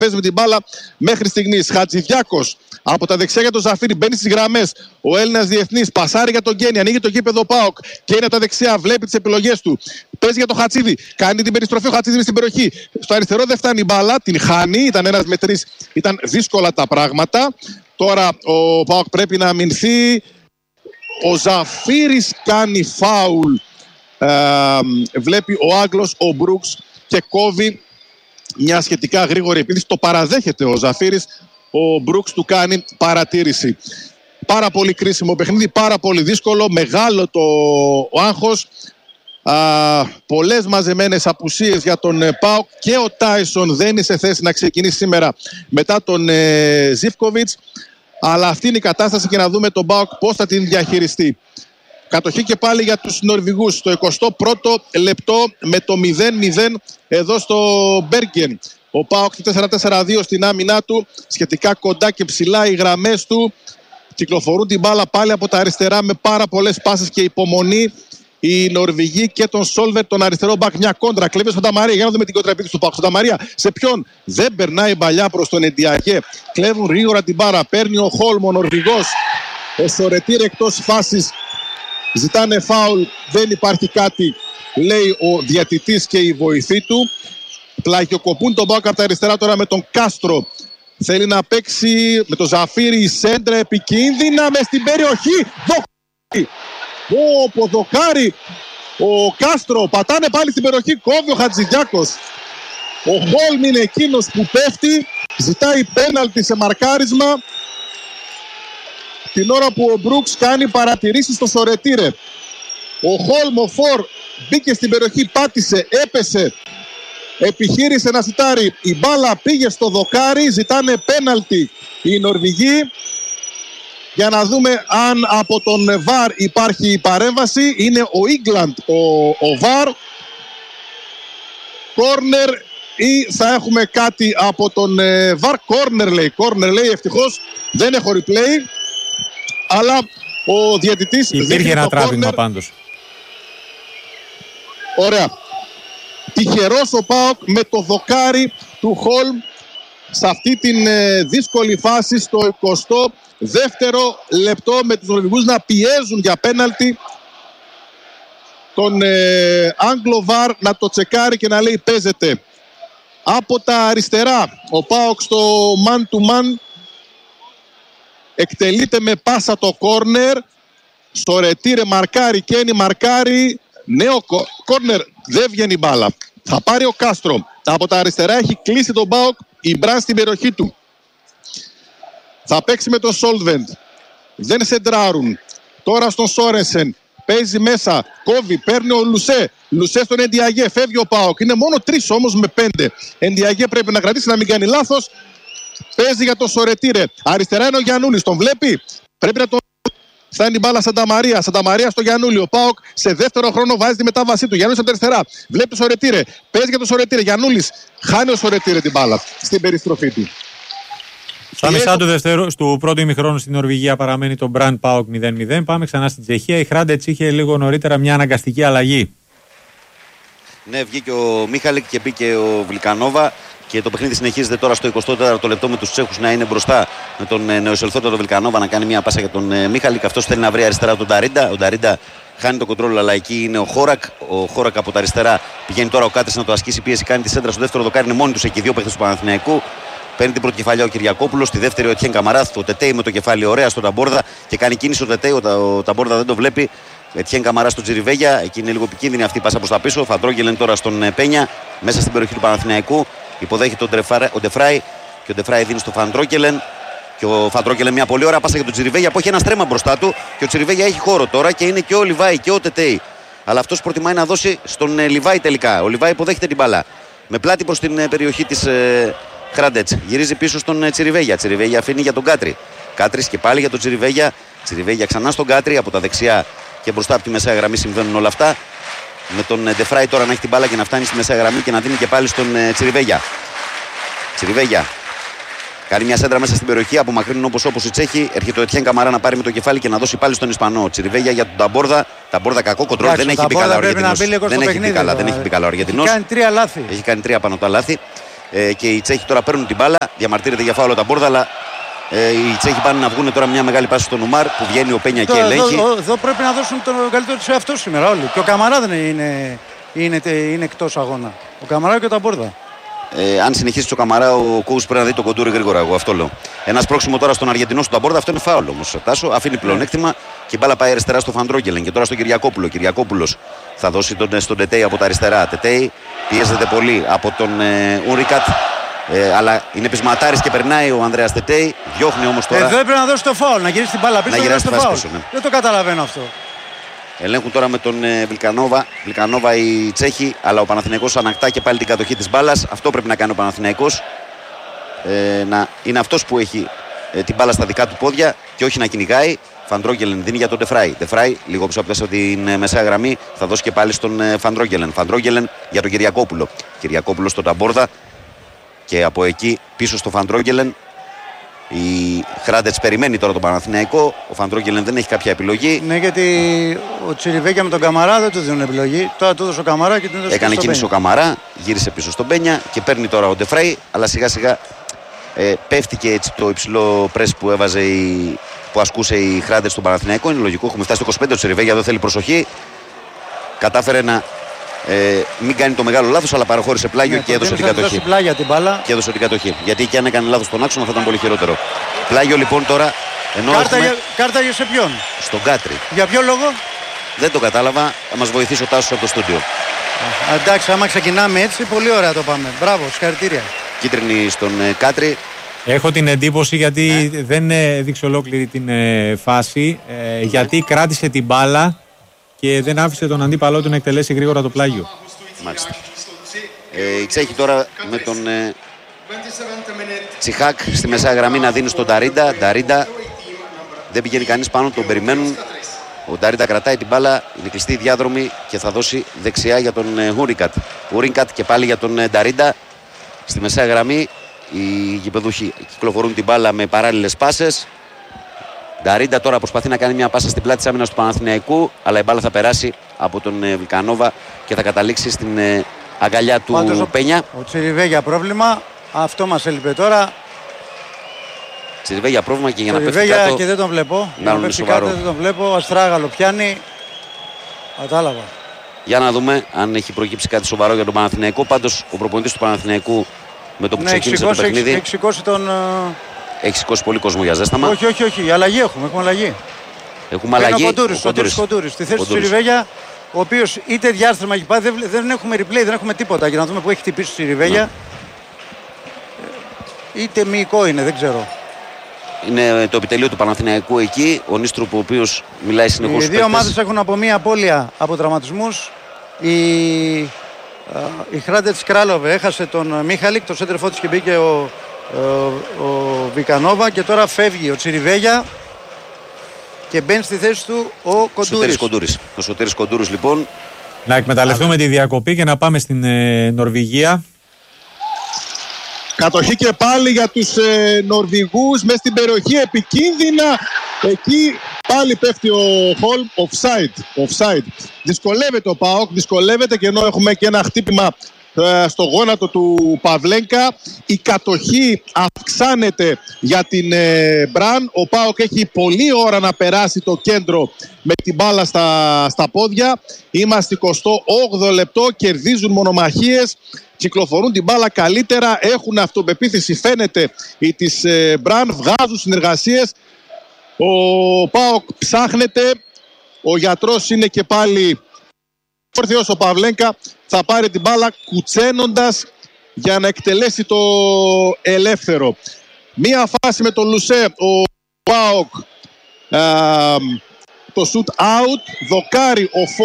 παίζει με την μπάλα μέχρι στιγμής. Χατζηδιάκος από τα δεξιά για τον Ζαφύρι, μπαίνει στις γραμμές. Ο Έλληνας διεθνής πασάρει για τον Γκένι, ανοίγει το γήπεδο ΠΑΟΚ και είναι από τα δεξιά, βλέπει τις επιλογές του. Παίζει για τον Χατσίδη, κάνει την περιστροφή ο Χατσίδης στην περιοχή. Στο αριστερό δεν φτάνει η μπάλα, την χάνει. Ήταν ένας με τρεις, ήταν δύσκολα τα πράγματα. Τώρα ο ΠΑΟΚ πρέπει να αμυνθεί. Ο Ζαφύρης κάνει φάουλ. Βλέπει ο Άγγλος, ο Μπρούξ και κόβει μια σχετικά γρήγορη επίθεση. Το παραδέχεται ο Ζαφύρης. Ο Μπρούξ του κάνει παρατήρηση. Πάρα πολύ κρίσιμο παιχνίδι, πάρα πολύ δύσκολο, μεγάλο το άγχος. Πολλές μαζεμένες απουσίες για τον ΠΑΟΚ και ο Τάισον δεν είναι σε θέση να ξεκινήσει σήμερα μετά τον Ζίβκοβιτς. Αλλά αυτή είναι η κατάσταση και να δούμε τον ΠΑΟΚ πώς θα την διαχειριστεί. Κατοχή και πάλι για τους Νορβηγούς στο 21ο λεπτό με το 0-0 εδώ στο Μπέργκεν. Ο ΠΑΟΚ 4-4-2 στην άμυνά του, σχετικά κοντά και ψηλά οι γραμμές του. Κυκλοφορούν την μπάλα πάλι από τα αριστερά με πάρα πολλές πάσες και υπομονή οι Νορβηγοί και τον Σόλβερ, τον αριστερό μπακ. Μια κόντρα, κλέβει στον Ταμαρία. Για να δούμε την κοντραπίδηση του ΠΑΟΚ. Στον Ταμαρία, σε ποιον δεν περνάει παλιά προς τον Εντιαγέ. Κλέβουν γρήγορα την μπάρα. Παίρνει ο Χόλμ, ο Νορβηγός. Ο Σορετήρ εκτός φάσης. Ζητάνε φάουλ. Δεν υπάρχει κάτι, λέει ο διαιτητής και η βοηθή του. Πλαγιοκοπούν τον ΠΑΟΚ από τα αριστερά τώρα με τον Κάστρο. Θέλει να παίξει με τον Ζαφύρι, η σέντρα επικίνδυνα μες στην περιοχή. Ο Ποδοκάρη, ο Κάστρο, πατάνε πάλι στην περιοχή, κόβει ο Χατζηδιάκος. Ο Χόλμ είναι εκείνος που πέφτει, ζητάει πέναλτι σε μαρκάρισμα την ώρα που ο Μπρούξ κάνει παρατηρήσεις στο Σορετήρε. Ο Χόλμ, ο Φορ, μπήκε στην περιοχή, πάτησε, έπεσε, επιχείρησε να σουτάρει. Η μπάλα πήγε στο δοκάρι, ζητάνε πέναλτι οι Νορβηγοί. Για να δούμε αν από τον ΒΑΡ υπάρχει παρέμβαση. Είναι ο Ίγκλαντ ο ΒΑΡ. Κόρνερ ή θα έχουμε κάτι από τον ΒΑΡ. Κόρνερ λέει, ευτυχώς δεν έχω replay. Αλλά ο διαιτητής υπήρχε ένα τράβηγμα πάντως. Ωραία. Τυχερός ο ΠΑΟΚ με το δοκάρι του Χόλμ σε αυτή την δύσκολη φάση στο 22ο λεπτό, με τους Νορβηγούς να πιέζουν για πέναλτι. Τον Άγγλο ΒΑΡ να το τσεκάρει και να λέει παίζεται. Από τα αριστερά ο ΠΑΟΚ στο man to man εκτελείται με πάσα το κόρνερ. Στο Ρετήρε μαρκάρει, Κένι μαρκάρει. Νέο κόρνερ, δεν βγαίνει μπάλα. Θα πάρει ο Κάστρο. Από τα αριστερά έχει κλείσει τον ΠΑΟΚ η Μπραν στην περιοχή του. Θα παίξει με τον Σόλβεντ. Δεν σεντράρουν. Τώρα στον Σόρενσεν. Παίζει μέσα. Κόβει. Παίρνει ο Λουσέ. Λουσέ στον Εντιαγέ. Φεύγει ο ΠΑΟΚ. Είναι μόνο 3 όμως με 5. Εντιαγέ πρέπει να κρατήσει, να μην κάνει λάθος. Παίζει για τον Σορετήρε. Αριστερά είναι ο Γιαννούλης. Τον βλέπει. Πρέπει να τον. Φτάνει η μπάλα Σανταμαρία. Σανταμαρία στο Γιαννούλη. Ο ΠΑΟΚ σε δεύτερο χρόνο βάζει τη μετάβασή του. Γιαννούλης από τα αριστερά. Βλέπει τον Σορετήρε. Παίζει για τον Σορετήρε. Γιαννούλης. Χάνει ο Σορετήρε την μπάλα στην περιστροφή του. Στα μισά του πρώτου ημιχρόνου στην Νορβηγία παραμένει το Brand ΠΑΟΚ 0-0. Πάμε ξανά στην Τσεχία. Η Χράντετς είχε λίγο νωρίτερα μια αναγκαστική αλλαγή. Ναι, βγήκε ο Μίχαλικ και μπήκε ο Βλικανόβα. Και το παιχνίδι συνεχίζεται τώρα στο 24ο λεπτό με τους Τσέχους να είναι μπροστά, με τον νεοεισελθόντα Βιλκανόβα να κάνει μια πάσα για τον Μίχαλικ. Αυτός θέλει να βρει αριστερά τον Νταρίντα. Ο Νταρίντα χάνει το κοντρόλ, αλλά εκεί είναι ο Χόρακ. Ο Χόρακ από τα αριστερά πηγαίνει τώρα ο Κάτρης να το ασκήσει πίεση. Κάνει τη σέντρα στο δεύτερο δοκάρι. Είναι μόνοι τους εκεί, δύο παίχτες του Παναθηναϊκού. Παίρνει την πρώτη κεφαλιά ο Κυριακόπουλος. Στη δεύτερη ο Ετιέν Καμαράθ. Ο Τετέι με το κεφάλι ωραία στον Ταμπόρδα και κάνει κίνηση ο Τετέι. Ο Ταμπόρδα δεν το βλέπει. Ετιέν Καμαρά στον Τζιριβέγια. Εκεί είναι λίγο επικίνδυνη αυτή η πάσα προς τα πίσω. Φαντρόγγελεν τώρα στον Πένια μέσα στην περιοχή του Παναθηναϊκού. Υποδέχεται ο Ντεφράι και ο Ντεφράι δίνει στο Φαντρόκελεν. Και ο Φαντρόκελεν μια πολύ ωραία πάσα για τον Τσιριβέγια που έχει ένα στρέμμα μπροστά του. Και ο Τσιριβέγια έχει χώρο τώρα και είναι και ο Λιβάη και ο Τετέι. Αλλά αυτός προτιμάει να δώσει στον Λιβάη τελικά. Ο Λιβάη υποδέχεται την μπάλα. Με πλάτη προς την περιοχή της Χράντετς. Γυρίζει πίσω στον Τσιριβέγια. Τσιριβέγια αφήνει για τον Κάτρι. Κάτρις και πάλι για τον Τσιριβέγια. Τσιριβέγια ξανά στον Κάτρι από τα δεξιά και μπροστά από τη μεσαία γραμμή συμβαίνουν όλα αυτά. Με τον Ντεφράι τώρα να έχει την μπάλα και να φτάνει στη μεσαία γραμμή και να δίνει και πάλι στον Τσιριβέγια. Τσιριβέγια κάνει μια σέντρα μέσα στην περιοχή, απομακρύνουν όπως οι Τσέχοι. Έρχεται ο Ετιέν Καμαρά να πάρει με το κεφάλι και να δώσει πάλι στον Ισπανό. Τσιριβέγια για τον Ταμπόρδα. Ταμπόρδα κακό κοντρόλ. Δεν έχει μπει καλά ο Αργεντινός. Δεν έχει μπει καλά ο Αργεντινός. Έχει κάνει 3 λάθη. Έχει κάνει 3 πάνω τα λάθη. και οι Τσέχοι τώρα παίρνουν την μπάλα. Διαμαρτύρεται για φάουλ ο Ταμπόρδα, αλλά οι Τσέχοι πάνε να βγουν τώρα μια μεγάλη πάση στον Ουμάρ που βγαίνει ο Πένια και ελέγχει. Εδώ πρέπει να δώσουν τον καλύτερο του εαυτό σήμερα όλοι. Και ο Καμαρά δεν είναι εκτός αγώνα. Ο Καμαρά και ο Ταμπόρδα. Αν συνεχίσει ο Καμαρά, ο Κούγους πρέπει να δει το Κοντούρι γρήγορα. Εγώ αυτό λέω. Ένα πρόξιμο τώρα στον Αργεντινό, στον Ταμπόρδα, αυτό είναι φάουλ όμως. Τάσο αφήνει πλεονέκτημα και η μπάλα πάει αριστερά στο Φαντρόγκελεν. Και τώρα στον Κυριακόπουλο. Κυριακόπουλος θα δώσει στον Τετέι από τα αριστερά. Τετέι πιέζεται πολύ από τον Ούρικατ. Αλλά είναι πεισματάρης και περνάει ο Ανδρέας Τετέι. Διώχνει όμως τώρα. Εδώ έπρεπε να δώσει το φάουλ, να γυρίσει την μπάλα πίσω. Να γυρίσει τη φάση πίσω, ναι. Δεν το καταλαβαίνω αυτό. Ελέγχουν τώρα με τον Βιλκανόβα οι Τσέχοι, αλλά ο Παναθηναϊκός ανακτά και πάλι την κατοχή της μπάλας. Αυτό πρέπει να κάνει ο Παναθηναϊκός. Να είναι αυτός που έχει την μπάλα στα δικά του πόδια και όχι να κυνηγάει. Φαντρόγκελεν δίνει για τον Ντεφράι. Ντεφράι, λίγο πίσω από την μεσαία γραμμή, θα δώσει και πάλι στον Φαντρόγκελεν. Φαντρόγκελεν για τον Κυριακόπουλο. Κυριακόπουλο στον Ταμπόρδα και από εκεί πίσω στο Φαντρόγκελεν. Η Χράντετς περιμένει τώρα τον Παναθηναϊκό. Ο Φαντρόγκελεν δεν έχει κάποια επιλογή. Ναι, γιατί ο Τσιριβέκια με τον Καμαρά δεν του δίνουν επιλογή. Τώρα του έδωσε ο Καμαρά και την έδωσε. Έκανε κίνηση ο Καμαρά, γύρισε πίσω στον Πένια και παίρνει τώρα ο Ντεφράι. Αλλά σιγά σιγά πέφτει και έτσι το υψηλό πρες που που ασκούσε η Χράντετς στον Παναθηναϊκό. Είναι λογικό, έχουμε φτάσει στο 25. Ο Τσιριβέκια εδώ θέλει προσοχή. Κατάφερε να μην κάνει το μεγάλο λάθος, αλλά παραχώρησε πλάγιο και έδωσε την κατοχή. Την μπάλα. Και έδωσε την κατοχή. Γιατί και αν έκανε λάθος στον άξονα θα ήταν πολύ χειρότερο. Πλάγιο λοιπόν τώρα. Ενώ κάρτα για σε ποιον? Στον Κάτρι. Για ποιο λόγο? Δεν το κατάλαβα. Θα μας βοηθήσει ο Τάσος από το στούντιο. Εντάξει, άμα ξεκινάμε έτσι, πολύ ωραία το πάμε. Μπράβο, συγχαρητήρια. Κίτρινη στον Κάτρι. Έχω την εντύπωση, γιατί δεν έδειξε ολόκληρη την φάση, γιατί κράτησε την μπάλα και δεν άφησε τον αντίπαλό του να εκτελέσει γρήγορα το πλάγιο. Μάλιστα. Οι Τσέχοι τώρα με τον Τσιχάκ στη μεσαία γραμμή να δίνει στον Νταρίντα. Νταρίντα δεν πηγαίνει κανείς πάνω, τον περιμένουν. Ο Νταρίντα κρατάει την μπάλα, είναι κλειστή η διάδρομη και θα δώσει δεξιά για τον Ούρικατ. Ούρικατ και πάλι για τον Νταρίντα. Στη μεσαία γραμμή οι γηπεδούχοι κυκλοφορούν την μπάλα με παράλληλες πάσες. Νταρίντα τώρα προσπαθεί να κάνει μια πάσα στην πλάτη της άμυνας του Παναθηναϊκού, αλλά η μπάλα θα περάσει από τον Βιλκανόβα και θα καταλήξει στην αγκαλιά του Πάντως, Πένια. Ο Τσιριβέγια πρόβλημα, αυτό μας έλειπε τώρα. Τσιριβέγια πρόβλημα και για να πέφτει κάτω. Και δεν τον βλέπω. Να είναι σοβαρό. Δεν τον βλέπω. Αστράγαλο πιάνει. Κατάλαβα. Για να δούμε αν έχει προκύψει κάτι σοβαρό για τον Παναθηναϊκό. Πάντως ο προπονητής του Παναθηναϊκού με το που ξεκίνησε το παιχνίδι. Έχει σηκώσει τον. Έχει σηκώσει πολύ κόσμο για ζέσταμα. Όχι. Αλλαγή έχουμε αλλαγή. Έχουμε αλλαγή. Ο Κοντούρης. Στη θέση του Τσιριβέγια, ο οποίος είτε διάστρεμα έχει πάει, δεν έχουμε replay, δεν έχουμε τίποτα για να δούμε που έχει χτυπήσει ο Τσιριβέγια. Είτε μυϊκό είναι, δεν ξέρω. Είναι το επιτελείο του Παναθηναϊκού εκεί. Ο Νίστρουπ, ο οποίος μιλάει συνεχώς. Οι δύο ομάδες έχουν από μία απώλεια από τραυματισμούς. Η Χράντετς Κράλοβε έχασε τον Μίχαλικ, το σέντερφό της, και μπήκε ο Βικανόβα, και τώρα φεύγει ο Τσιριβέγια και μπαίνει στη θέση του ο Κοντούρης. Ο Σωτήρης Κοντούρης λοιπόν. Να εκμεταλλευτούμε τη διακοπή και να πάμε στην Νορβηγία. Κατοχή και πάλι για τους Νορβηγούς μες στην περιοχή, επικίνδυνα. Εκεί πάλι πέφτει ο Χολμ, offside. Δυσκολεύεται ο ΠΑΟΚ, και ενώ έχουμε και ένα χτύπημα στο γόνατο του Παυλένκα. Η κατοχή αυξάνεται για την Μπραν. Ο ΠΑΟΚ έχει πολλή ώρα να περάσει το κέντρο με την μπάλα στα πόδια. Είμαστε 28 λεπτό, κερδίζουν μονομαχίες, κυκλοφορούν την μπάλα καλύτερα, έχουν αυτοπεποίθηση, φαίνεται, οι της Μπραν, βγάζουν συνεργασίες. Ο ΠΑΟΚ ψάχνεται, ο γιατρός είναι και πάλι όρθιος. Ο Παυλένκα θα πάρει την μπάλα κουτσένοντας για να εκτελέσει το ελεύθερο. Μία φάση με τον Λουσέ, ο ΠΑΟΚ το shoot out, δοκάρει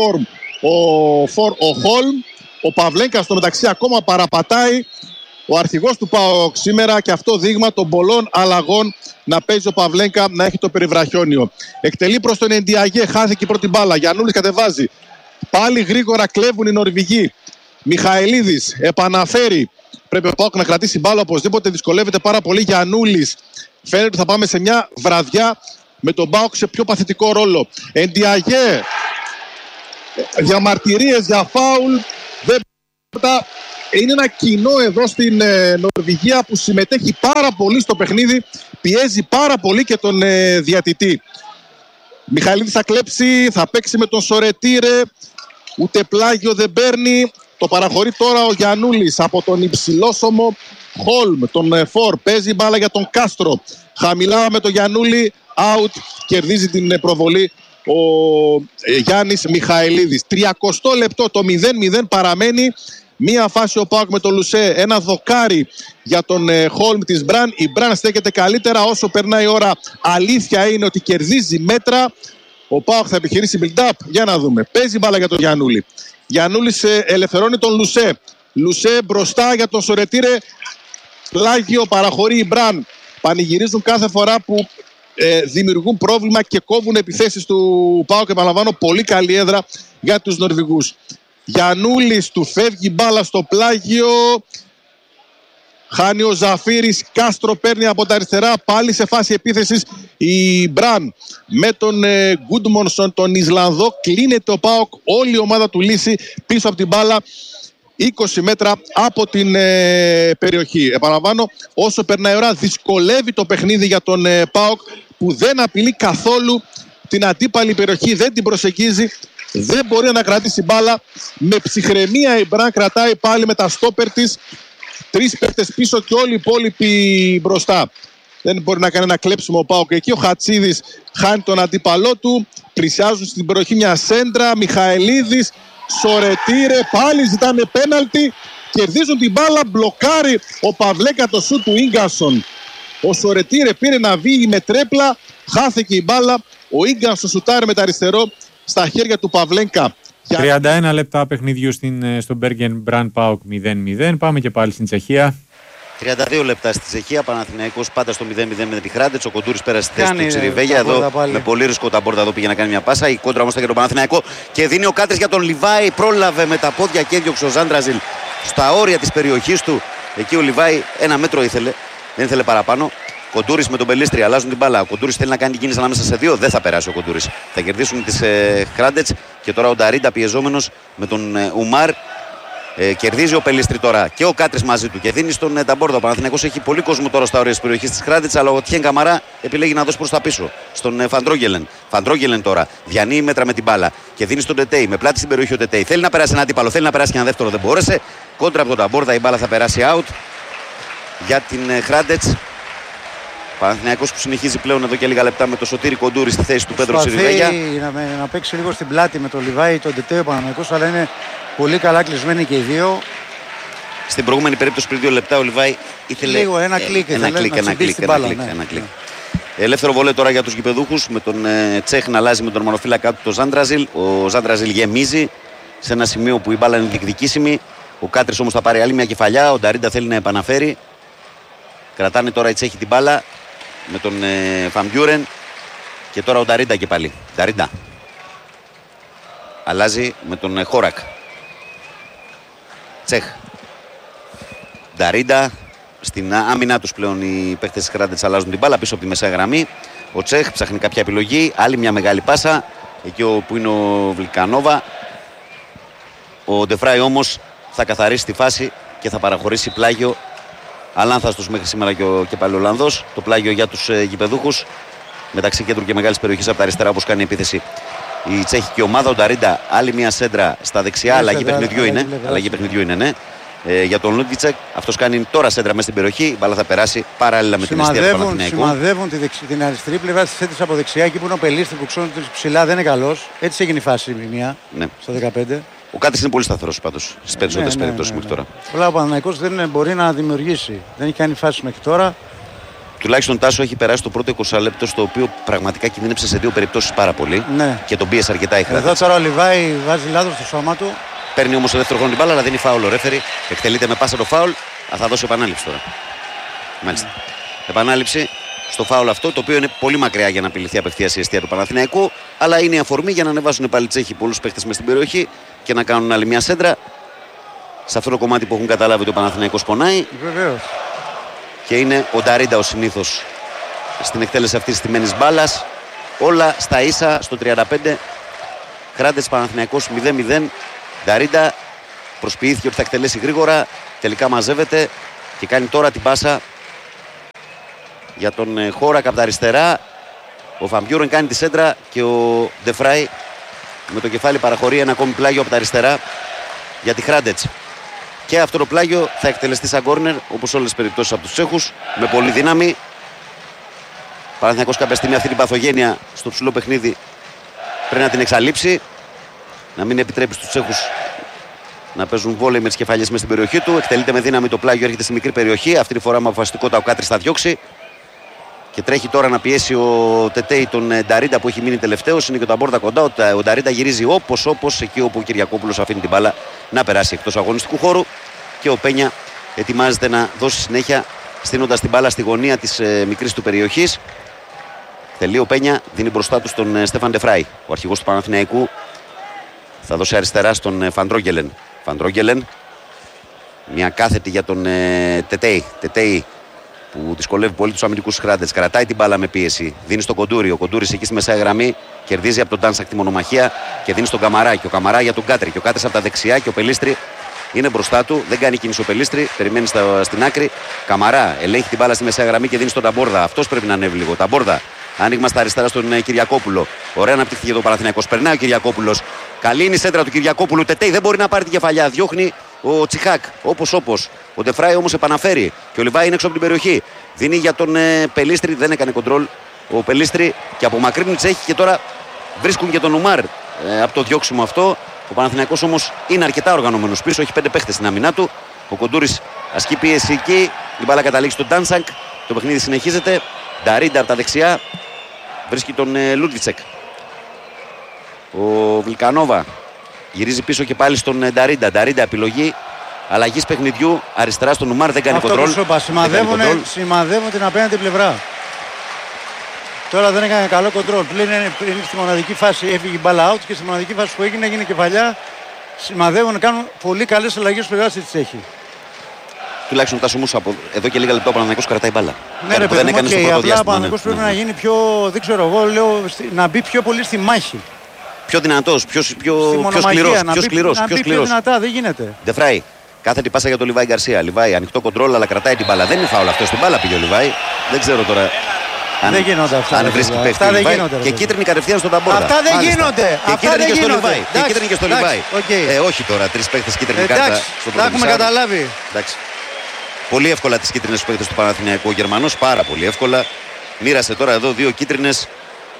ο Χολμ. Ο Παυλένκα στο μεταξύ ακόμα παραπατάει. Ο αρχηγός του ΠΑΟΚ σήμερα, και αυτό δείγμα των πολλών αλλαγών να παίζει ο Παυλένκα, να έχει το περιβραχιόνιο. Εκτελεί προς τον Εντιαγέ, χάθηκε η πρώτη μπάλα. Γιαννούλης κατεβάζει. Πάλι γρήγορα κλέβουν οι Νορβηγοί. Μιχαηλίδης επαναφέρει. Πρέπει ο ΠΑΟΚ να κρατήσει μπάλα οπωσδήποτε. Δυσκολεύεται πάρα πολύ. Γιαννούλης. Φαίνεται ότι θα πάμε σε μια βραδιά με τον ΠΑΟΚ σε πιο παθητικό ρόλο. Εντιαγέ. Διαμαρτυρίες για φάουλ. Δεν Είναι ένα κοινό εδώ στην Νορβηγία που συμμετέχει πάρα πολύ στο παιχνίδι, πιέζει πάρα πολύ και τον διατητή. Μιχαηλίδης θα κλέψει, θα παίξει με τον Σορετήρε, ούτε πλάγιο δεν παίρνει. Το παραχωρεί τώρα ο Γιαννούλης από τον υψηλόσωμο Χόλμ, τον Φορ. Παίζει μπάλα για τον Κάστρο. Χαμηλά με τον Γιαννούλη, out, κερδίζει την προβολή ο Γιάννης Μιχαηλίδης. 30 λεπτό, το 0-0 παραμένει. Μία φάση ο ΠΑΟΚ με τον Λουσέ, ένα δοκάρι για τον Χόλμ της Μπραν. Η Μπραν στέκεται καλύτερα όσο περνάει η ώρα. Αλήθεια είναι ότι κερδίζει μέτρα. Ο ΠΑΟΚ θα επιχειρήσει build-up. Για να δούμε. Παίζει μπάλα για τον Γιαννούλη. Γιαννούλης ελευθερώνει τον Λουσέ. Λουσέ μπροστά για τον Σορετήρε. Πλάγιο, παραχωρεί η Μπραν. Πανηγυρίζουν κάθε φορά που δημιουργούν πρόβλημα και κόβουν επιθέσεις του ΠΑΟΚ. Επαναλαμβάνω, πολύ καλή έδρα για τους Νορβηγούς. Γιαννούλης, του φεύγει μπάλα στο πλάγιο. Χάνει ο Ζαφύρης. Κάστρο παίρνει από τα αριστερά. Πάλι σε φάση επίθεσης η Μπραν με τον Γκούντμονσον, τον Ισλανδό. Κλείνεται ο ΠΑΟΚ. Όλη η ομάδα του λύσει πίσω από την μπάλα. 20 μέτρα από την περιοχή. Επαναλαμβάνω, όσο περνάει η ώρα δυσκολεύει το παιχνίδι για τον ΠΑΟΚ, που δεν απειλεί καθόλου την αντίπαλη περιοχή, δεν την προσεγγίζει, δεν μπορεί να κρατήσει μπάλα. Με ψυχραιμία η Μπραν κρατάει πάλι με τα στόπερ της. 3 παίκτες πίσω και όλοι οι υπόλοιποι μπροστά. Δεν μπορεί να κάνει ένα κλέψιμο ο ΠΑΟΚ εκεί. Ο Χατσίδης χάνει τον αντίπαλό του. Πλησιάζουν στην περιοχή μια σέντρα. Μιχαηλίδης, Σορετήρε, πάλι ζητάνε πέναλτι. Κερδίζουν την μπάλα, μπλοκάρει ο Παυλέκα το σούτ του Ίγκανσον. Ο Σορετήρε πήρε να βγει με τρέπλα, χάθηκε η μπάλα. Ο Ίγκανσον σουτάρει με τα αριστερό στα χέρια του Παυλέκα. 31 λεπτά παιχνιδιού στο Μπέργεν Μπραν ΠΑΟΚ 0-0. Πάμε και πάλι στην Τσεχία. 32 λεπτά στη Τσεχία. Παναθηναϊκός πάντα στο 0-0 με τη Χράντετς. Ο Κοντούρης πέρασε στη θέση του Τσιριβέγια. Εδώ με πολύ ρίσκο τα μπόρτα εδώ πήγε να κάνει μια πάσα. Η κόντρα όμως θα για τον Παναθηναϊκό. Και δίνει ο Κάτρης για τον Λιβάη. Πρόλαβε με τα πόδια και έδιωξε ο Ζάντραζιλ στα όρια της περιοχής του. Εκεί ο Λιβάη 1 μέτρο ήθελε. Δεν ήθελε παραπάνω. Κοντούρης με τον Πελίστρη αλλάζουν την μπάλα. Ο Κοντούρης θέλει να κάνει την κίνηση ανάμεσα σε 2. Δεν θα περάσει ο Κοντούρης. Θα κερδίσουν τις Χράντετς. Και τώρα ο Νταρίντα πιεζόμενος με τον Ουμάρ. Κερδίζει ο Πελίστρη τώρα και ο Κάτρης μαζί του και δίνει στον Ταμπόρδα. Ο Παναθηναϊκός έχει πολύ κόσμο τώρα στα όρια της περιοχής της Χράντετς, αλλά ο Τιέν Καμαρά επιλέγει να δώσει προς τα πίσω στον Φαντρόγγελεν. Φαντρόγγελεν τώρα διανύει μέτρα με την μπάλα και δίνει στον Τετέι. Με πλάτη στην περιοχή ο Τετέι. Θέλει να περάσει ένα αντίπαλο, θέλει να περάσει και ένα δεύτερο, δεν μπόρεσε. Κόντρα από τον Ταμπόρδα, η μπάλα θα περάσει out για την Χράντετς. Παναθηναϊκός που συνεχίζει πλέον εδώ και λίγα λεπτά με το Σωτήρι Κοντούρη στη θέση του Πέτρο Τσιριβέγια. Να παίξει λίγο στην πλάτη με τον Λιβάη, τον Τετέι ο Παναθηναϊκός, αλλά είναι πολύ καλά κλεισμένοι και οι δύο. Στην προηγούμενη περίπτωση πριν 2 λεπτά ο Λιβάη ήθελε λίγο ένα κλικ. Ελεύθερο βολέ τώρα για τους γηπεδούχους με τον Τσέχ να αλλάζει με τον μονοφύλακα του τον Ζάντραζιλ. Ο Ζάντραζιλ γεμίζει σε ένα σημείο που η μπάλα είναι διεκδικήσιμη. Ο Κάτρης όμως θα πάρει άλλη μια κεφαλιά. Ο Νταρίντα θέλει να επαναφέρει. Κρατάνε τώρα οι Τσέχοι την μπάλα με τον Φαμπιούρεν. Και τώρα ο Νταρίντα και πάλι. Νταρίντα αλλάζει με τον Χόρακ. Τσέχ. Νταρίντα. Στην άμυνά τους πλέον οι παίχτες της Χράντετς αλλάζουν την μπάλα πίσω από τη μεσαία γραμμή. Ο Τσέχ ψάχνει κάποια επιλογή. Άλλη μια μεγάλη πάσα. Εκεί που είναι ο Βλικανόβα. Ο Ντεφράι όμως θα καθαρίσει τη φάση και θα παραχωρήσει πλάγιο. Αλάνθαστος μέχρι σήμερα και πάλι ο Ολλανδός. Το πλάγιο για τους γηπεδούχους. Μεταξύ κέντρου και μεγάλης περιοχής από τα αριστερά όπως κάνει επίθεση η τσέχικη ομάδα. Ο Νταρίντα άλλη μια σέντρα στα δεξιά. Αλλαγή παιχνιδιού είναι, ναι. Για τον Λούντιτσεκ. Αυτός κάνει τώρα σέντρα μέσα στην περιοχή. Η μπάλα θα περάσει παράλληλα με την αιστεία του Παναθηναϊκού. Σημαδεύουν την αριστερή πλευρά της θέτης από δεξιά. Εκεί που είναι ο Πελίστρη που ξώνει ψηλά δεν είναι καλός. Έτσι έγινε η φάση η μία στο 15. Ο Κάτρης είναι πολύ σταθερός πάντως στις περισσότερες περιπτώσεις μέχρι τώρα. Πολλά ο Παναθηναϊκός δεν μπορεί να δημιουργήσει. Δεν έχει κάνει φάση μέχρι τώρα. Τουλάχιστον Τάσο έχει περάσει το πρώτο 20 λεπτό, στο οποίο πραγματικά κινδύνεψε σε 2 περιπτώσεις πάρα πολύ. Ναι. Και τον πίεσε αρκετά η Χράντετς. Εδώ τώρα ο Λιβάη βάζει λάθος στο σώμα του. Παίρνει όμως το δεύτερο χρόνο την μπάλα, αλλά δίνει φάουλ ο ρέφερι. Εκτελείται με πάσα το φάουλ. Θα δώσει επανάληψη τώρα. Μάλιστα. Επανάληψη στο φάουλ αυτό, το οποίο είναι πολύ μακριά για να απειληθεί απευθείας η αιστεία του Παναθηναϊκού. Αλλά είναι η αφορμή για να ανεβάσουν πάλι Τσέχοι πολλούς παίχτες μες στην περιοχή και να κάνουν άλλη μια σέντρα. Σε αυτό το κομμάτι που έχουν καταλάβει ότι ο Παναθηναϊκός πονάει. Βεβαίως. Και είναι ο Νταρίντα ο συνήθως στην εκτέλεση αυτής της τιμένης μπάλας. Όλα στα ίσα στο 35. Χράντετς Παναθηναϊκός 0-0. Νταρίντα Προσποιήθηκε ότι θα εκτελέσει γρήγορα. Τελικά μαζεύεται και κάνει τώρα την πάσα για τον Χόρακ από τα αριστερά. Ο Βαμπιούρεν κάνει τη σέντρα και ο Ντεφράι με το κεφάλι παραχωρεί ένα ακόμη πλάγιο από τα αριστερά για τη Χράντετς. Και αυτό το πλάγιο θα εκτελεστεί σαν κόρνερ, όπως όλες τις περιπτώσεις από τους Τσέχους, με πολύ δύναμη. Παναθηναϊκός κάποια στιγμή αυτή την παθογένεια στο ψηλό παιχνίδι πρέπει να την εξαλείψει, να μην επιτρέπει στους Τσέχους να παίζουν βόλεϊ με τις κεφαλιές μέσα στην περιοχή του. Εκτελείται με δύναμη το πλάγιο, έρχεται στη μικρή περιοχή. Αυτή τη φορά με αποφασιστικότητα ο Κάτρης θα διώξει. Και τρέχει τώρα να πιέσει ο Τετέι τον Νταρίντα που έχει μείνει τελευταίος. Είναι και ο Ταμπόρδα κοντά. Ο Νταρίντα γυρίζει όπως εκεί όπου ο Κυριακόπουλος αφήνει την μπάλα να περάσει εκτός αγωνιστικού χώρου. Και ο Πένια ετοιμάζεται να δώσει συνέχεια στείνοντας την μπάλα στη γωνία της μικρής του περιοχής. Τελεί ο Πένια, δίνει μπροστά του στον Στέφαν Ντεφράι. Ο αρχηγός του Παναθηναϊκού θα δώσει αριστερά στον Φαντρόγγελεν. Φαντρόγγελεν, μια κάθετη για τον Τετέι. Τετέι που δυσκολεύει πολύ τους αμυντικούς Χράντετς. Κρατάει την μπάλα με πίεση. Δίνει στον Κοντούρη. Ο Κοντούρης εκεί στη μεσαία γραμμή. Κερδίζει από τον Ντάνσακ τη μονομαχία και δίνει στον Καμαρά. Και ο Καμαρά για τον Κάτρη. Και ο Κάτρης από τα δεξιά και ο Πελίστρη είναι μπροστά του. Δεν κάνει κίνηση ο Πελίστρη. Περιμένει στην άκρη. Καμαρά ελέγχει την μπάλα στη μεσαία γραμμή και δίνει στον Ταμπόρδα. Αυτός πρέπει να ανέβει λίγο. Ταμπόρδα. Άνοιγμα στα αριστερά στον Κυριακόπουλο. Ωραία αναπτύχθηκε το Παναθηναϊκός. Περνάει ο Κυριακόπουλος. Καλή είναι η σέντρα του Κυριακόπουλου. Τετέι δεν μπορεί να πάρει την κεφαλιά. Διώχνει ο Τσιχάκ. Όπως. Ο Ντεφράι όμως επαναφέρει. Και ο Λιβάη είναι έξω από την περιοχή. Δίνει για τον Πελίστρη. Δεν έκανε κοντρόλ ο Πελίστρη. Και απομακρύνουν οι Τσέχοι και τώρα βρίσκουν και τον Ουμάρ από το διώξιμο αυτό. Ο Παναθηναϊκός όμως είναι αρκετά οργανωμένος πίσω. Έχει 5 παίχτες στην άμυνά του. Ο Κοντούρης ασκεί πίεση εκεί. Η μπάλα καταλήγει στον Ντάνσακ. Το παιχνίδι συνεχίζεται. Νταρίντα από τα δεξιά. Βρίσκει τον Λούντβιτσεκ. Ο Βιλκανόβα γυρίζει πίσω και πάλι στον Νταρίντα. Νταρίντα επιλογή αλλαγής παιχνιδιού. Αριστερά στον Ουμάρ, δεν κάνει κοντρόλ. Σημαδεύουν την απέναντι πλευρά. Τώρα δεν έκανε καλό κοντρόλ. Πλην είναι στη μοναδική φάση έφυγε η μπάλα out και στη μοναδική φάση που έγινε κεφαλιά. Σημαδεύουν, κάνουν πολύ καλές αλλαγές πλευρά στη Τσέχη. Τουλάχιστον τα σωμούσα από εδώ και λίγα λεπτά ο Παναθηναϊκός κρατάει μπάλα. Ναι, ρε παιδί μου, και απλά ο Παναθηναϊκός πρέπει να γίνει πιο, δεν ξέρω εγώ, λέω, να μπει πιο πολύ στη μάχη. Πιο δυνατός, πιο σκληρός. Πιο δυνατά, δεν γίνεται. Ντεφράι, κάθετη πάσα για τον Λιβάη Γκαρσία. Λιβάη, ανοιχτό κοντρόλ, αλλά κρατάει την μπάλα. Δεν είναι φάουλ αυτό, στην μπάλα πήγε ο Λιβάη. Δεν ξέρω τώρα. Δεν γίνονται αυτά. Αν βρίσκει παίχτη ο Λιβάη. Και κοίτρινη κατευθείαν στον Ταμπόρδα. Αυτά δεν γίνονται. Και κίτρινη και στο Λιβάη. Όχι τώρα, 3 παίχτες κίτρινη κάρτα στο πρώτο. Τα έχουμε καταλάβει. Πολύ εύκολα τις κίτρινες παίκτες του Παναθηναϊκού. Ο Γερμανός πάρα πολύ εύκολα. Μοίρασε τώρα εδώ 2 κίτρινες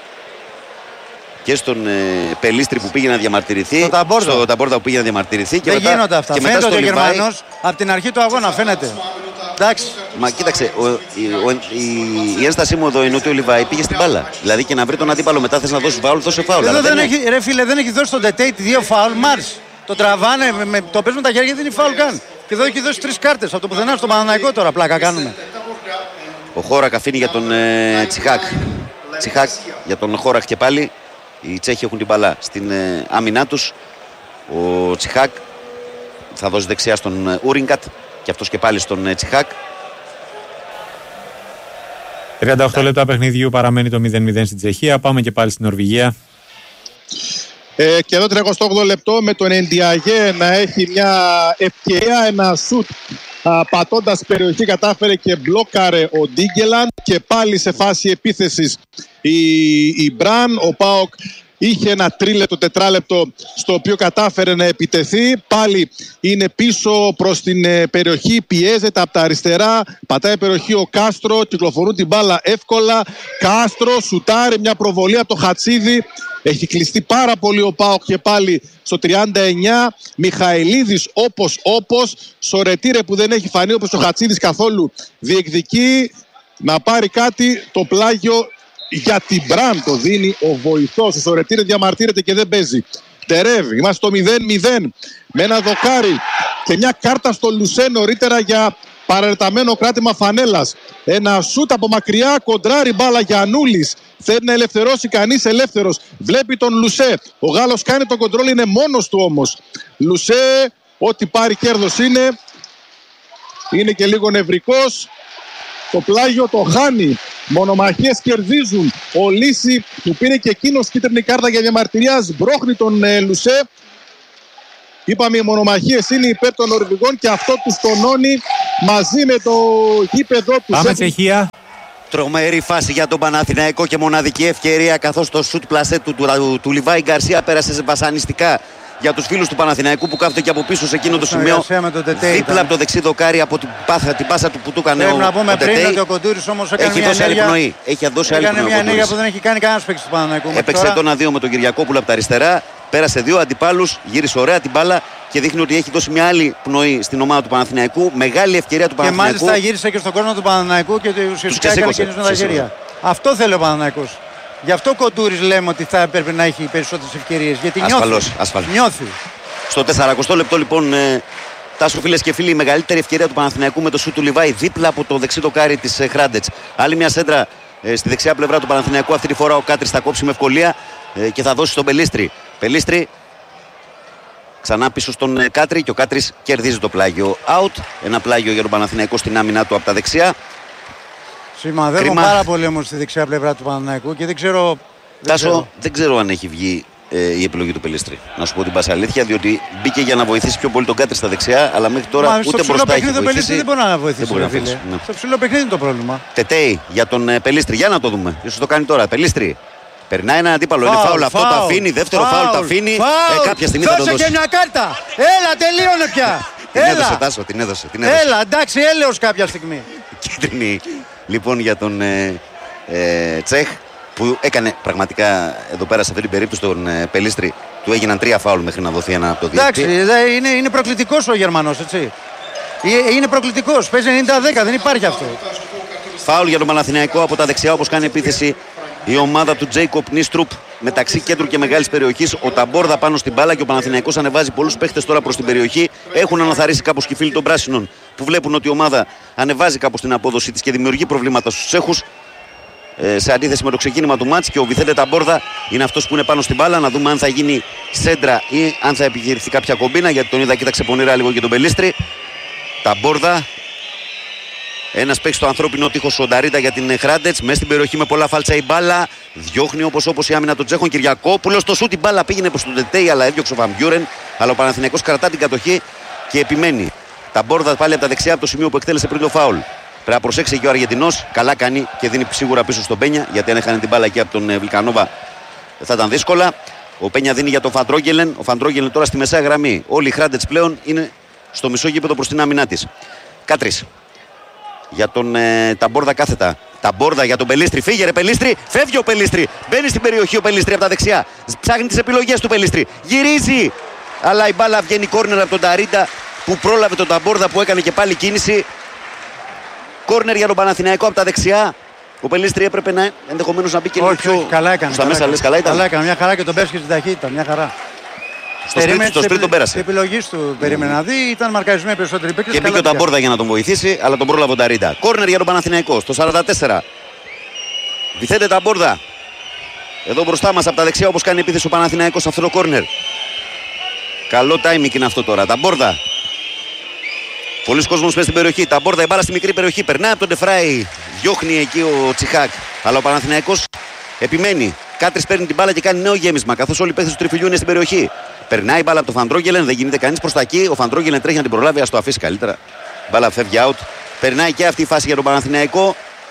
και στον Πελίστρη που πήγε να διαμαρτυρηθεί. Στον Ταμπόρδα που πήγε να διαμαρτυρηθεί. Δεν γίνονται αυτά. Και φαίνεται ότι ο Γερμανός από την αρχή του αγώνα φαίνεται. Εντάξει. Μα κοίταξε, η ένστασή μου εδώ είναι ότι ο Λιβάη πήγε στην μπάλα. Δηλαδή και να βρει τον αντίπαλο μετά θες να δώσει φάουλ, δώσε φάουλ. Ρε φίλε, δεν έχει δώσει τον Τετέι 2 φάουλ. Μάρς. Το τραβάνε, το παίζουν τα χέρια, δεν είναι φάουλ καν. Και εδώ έχει δώσει 3 κάρτες από το πουθενά στον Παναθηναϊκό τώρα. Πλάκα κάνουμε. Ο Χόρακ αφήνει για τον Τσιχάκ. Τσιχάκ για τον Χόρακ και πάλι. Οι Τσέχοι έχουν την μπάλα στην άμυνά τους. Ο Τσιχάκ θα δώσει δεξιά στον Ούρινγκατ και αυτός και πάλι στον Τσιχάκ. 38 λεπτά παιχνιδιού παραμένει το 0-0 στην Τσεχία. Πάμε και πάλι στην Νορβηγία. Και εδώ 38 λεπτό με τον Εντιαγέ να έχει μια ευκαιρία, ένα σουτ πατώντας περιοχή, κατάφερε και μπλόκαρε ο Ντίγκελαντ και πάλι σε φάση επίθεσης η Μπραν. Ο ΠΑΟΚ είχε ένα τρίλεπτο, τετράλεπτο στο οποίο κατάφερε να επιτεθεί. Πάλι είναι πίσω προς την περιοχή, πιέζεται από τα αριστερά, πατάει περιοχή ο Κάστρο, κυκλοφορούν την μπάλα εύκολα. Κάστρο σουτάρει μια προβολή από το Χατσίδη. Έχει κλειστεί πάρα πολύ ο ΠΑΟΚ και πάλι στο 39. Μιχαηλίδης όπως Σορετήρε που δεν έχει φανεί όπως ο Χατσίδης καθόλου διεκδικεί να πάρει κάτι. Το πλάγιο για την Μπραν το δίνει ο βοηθός. Ο Σορετήρε διαμαρτύρεται και δεν παίζει. Τερεύει. Είμαστε στο 0-0 με ένα δοκάρι και μια κάρτα στο Λουσέ νωρίτερα για παρατεταμένο κράτημα φανέλας. Ένα σούτ από μακριά, κοντράρει μπάλα Γιαννούλης. Θέλει να ελευθερώσει κανείς, ελεύθερος. Βλέπει τον Λουσέ. Ο Γάλλος κάνει το κοντρόλ, είναι μόνος του όμως. Λουσέ, ό,τι πάρει κέρδος είναι. Είναι και λίγο νευρικός. Το πλάγιο το χάνει. Μονομαχίες κερδίζουν. Ο Λύση που πήρε και εκείνος κίτρινη κάρτα για διαμαρτυρία, σμπρώχνει τον Λουσέ. Είπαμε οι μονομαχίες είναι υπέρ των Νορβηγών και αυτό τους τονώνει μαζί με το γήπεδο του. Πάμε Τσεχία. Τρομερή φάση για τον Παναθηναϊκό και μοναδική ευκαιρία, καθώς το σουτ πλασέ του Λιβάη Γκαρσία πέρασε σε βασανιστικά για τους φίλους του Παναθηναϊκού που κάθονται και από πίσω σε εκείνο το σημείο. Δίπλα από το δεξί δοκάρι από την πάσα του που του έκανε να πούμε πριν ότι ο Κοντούρης όμως έκανε μια ενέργεια. Έχει δώσει άλλη πνοή. Μια ενέργεια που δεν έχει κάνει κανένας παίκτης του Παναθηναϊκού. Έπαιξε το 1-2 με τον Κυριακόπουλο από τα αριστερά. Πέρασε δύο αντιπάλους, γύρισε ωραία την μπάλα και δείχνει ότι έχει δώσει μια άλλη πνοή στην ομάδα του Παναθηναϊκού. Μεγάλη ευκαιρία του Παναθηναϊκού. Και μάλιστα γύρισε και στον κόσμο του Παναθηναϊκού και ουσιαστικά έκανε και με τα χέρια. Αυτό θέλει ο Παναθηναϊκός. Γι' αυτό ο Κοντούρης λέμε ότι θα έπρεπε να έχει περισσότερες ευκαιρίες. Γιατί νιώθει. Στο 40 λεπτό λοιπόν, Τάσο, φίλες και φίλοι, η μεγαλύτερη ευκαιρία του Παναθηναϊκού με το σουτ του Λιβάη δίπλα από το δεξί δοκάρι της Χράντετς. Άλλη μια σέντρα στη δεξιά πλευρά του Παναθηναϊκού. Αυτή τη φορά ο Κάτρης θα κόψει με ευκολία και θα δώσει στον Πελίστρη. Πελίστρη ξανά πίσω στον Κάτρη και ο Κάτρης κερδίζει το πλάγιο. Out. Ένα πλάγιο για τον Παναθηναϊκό στην άμυνα του από τα δεξιά. Σημαδεύω πάρα πολύ όμως στη δεξιά πλευρά του Παναθηναϊκού και δεν ξέρω. Τάσο, δεν ξέρω αν έχει βγει η επιλογή του Πελίστρη. Να σου πω την πάσα αλήθεια, διότι μπήκε για να βοηθήσει πιο πολύ τον Κάτρη στα δεξιά, αλλά μέχρι τώρα ούτε μπροστά έχει βοηθήσει. Το Πελίστρη δεν μπορεί να βοηθήσει. Ναι. Στο ψηλό παιχνίδι είναι το πρόβλημα. Τετέι για τον Πελίστρη. Για να το δούμε. Ίσως το κάνει τώρα. Πελίστρη. Περνάει ένα αντίπαλο. Είναι φάουλ αυτό. Το αφήνει. Δεύτερο φάουλ το αφήνει. Κάποια στιγμή θα το δώσει. Δώσε και μια κάρτα. Έλα, τελείωνε πια. Την έδωσε, Τάσο, την έδωσε. Έλα, εντάξει, έλεος κάποια στιγμή. Κίτρινη λοιπόν για τον Τσέχ, που έκανε πραγματικά εδώ πέρα σε αυτή την περίπτωση τον Πελίστρη. Του έγιναν 3 φάουλ μέχρι να δοθεί ένα από το διαιτητή. Εντάξει, είναι προκλητικός ο Γερμανός, έτσι. Είναι προκλητικός. Παίζει 90-10, δεν υπάρχει αυτό. Φάουλ για τον Παναθηναϊκό από τα δεξιά, όπως κάνει επίθεση η ομάδα του Τζέικοπ Νίστρουπ μεταξύ κέντρου και μεγάλης περιοχής. Ο Ταμπόρδα πάνω στην μπάλα και ο Παναθηναϊκός ανεβάζει πολλούς παίχτες τώρα προς την περιοχή. Έχουν αναθαρρήσει κάπως και οι φίλοι των πράσινων που βλέπουν ότι η ομάδα ανεβάζει κάπως την απόδοσή της και δημιουργεί προβλήματα στους Τσέχους. Σε αντίθεση με το ξεκίνημα του μάτς, και ο Βιθέντε Ταμπόρδα είναι αυτός που είναι πάνω στην μπάλα. Να δούμε αν θα γίνει σέντρα ή αν θα επιχειρηθεί κάποια κομπίνα, γιατί τον είδα κοίταξε πονηρά λίγο και τον Πελίστρη. Ταμπόρδα. Ένας παίξει στο ανθρώπινο τείχος ο Νταρίντα για την Χράντετς. Μέσα στην περιοχή με πολλά φάλτσα η μπάλα. Διώχνει όπως η άμυνα των Τσέχων. Κυριακόπουλος στο σούτ, η μπάλα πήγαινε προς τον Τετέι, αλλά έδιωξε ο Βαμπιούρεν. Αλλά ο Παναθηναϊκός κρατά την κατοχή και επιμένει. Ταμπόρδα πάλι από τα δεξιά από το σημείο που εκτέλεσε πριν το φάουλ. Πρέπει να προσέξει και ο Αργεντινός. Καλά κάνει και δίνει σίγουρα πίσω στον Πένια, γιατί αν έχανε την μπάλα εκεί από τον Βιλκανόβα θα ήταν δύσκολα. Ο Πένια δίνει για τον Φαντρόγγελεν. Ο Φαντρόγγελεν τώρα στη μεσαία γραμμή. Όλοι οι Χράντετς πλέον είναι στο μισό γήπεδο προς την άμυνά της. Κάτρης. Για τον Ταμπόρδα κάθετα. Ταμπόρδα για τον Πελίστρη. Φύγε ρε Πελίστρη. Φεύγει ο Πελίστρη. Μπαίνει στην περιοχή ο Πελίστρη από τα δεξιά. Ψάχνει τις επιλογές του Πελίστρη. Γυρίζει. Αλλά η μπάλα βγαίνει κόρνερ από τον Ταρίντα που πρόλαβε τον Ταμπόρδα που έκανε και πάλι κίνηση. Κόρνερ για τον Παναθηναϊκό από τα δεξιά. Ο Πελίστρη έπρεπε να ενδεχομένως να μπει και λίγο πιο. Καλά έκανε. Στα μέσα λες καλά ήταν. Καλά έκανε. Μια χαρά και τον πέρασε και στην ταχύτητα. Μια χαρά. Στο σπίτι τον πέρασε. Την επιλογή του περίμενε να δει, ήταν μαρκαρισμένοι περισσότεροι παίκτες. Και μπήκε ο Ταμπόρδα για να τον βοηθήσει, αλλά τον πρόλαβε ο Νταρίντα. Κόρνερ για τον Παναθηναϊκό στο 44. Βιθέντε Ταμπόρδα. Εδώ μπροστά μας από τα δεξιά, όπως κάνει επίθεση ο Παναθηναϊκός σε αυτό το κόρνερ. Καλό timing είναι αυτό τώρα. Ταμπόρδα. Πολλοί κόσμος μέσα στην περιοχή. Ταμπόρδα, η μπάλα στη μικρή περιοχή. Περνάει από τον Ντεφράι. Διώχνει εκεί ο Τσιχάκ. Αλλά ο Παναθηναϊκός επιμένει. Κάτρης παίρνει την μπάλα και κάνει νέο γέμισμα, καθώς όλοι οι παίχτες του τριφυλιού είναι στην περιοχή. Περνάει η μπάλα από τον Φαντρόγγελεν, δεν γίνεται κανείς προς τα εκεί. Ο Φαντρόγγελεν τρέχει να την προλάβει, ας το αφήσει καλύτερα. Η μπάλα φεύγει out. Περνάει και αυτή η φάση για τον Παναθηναϊκό.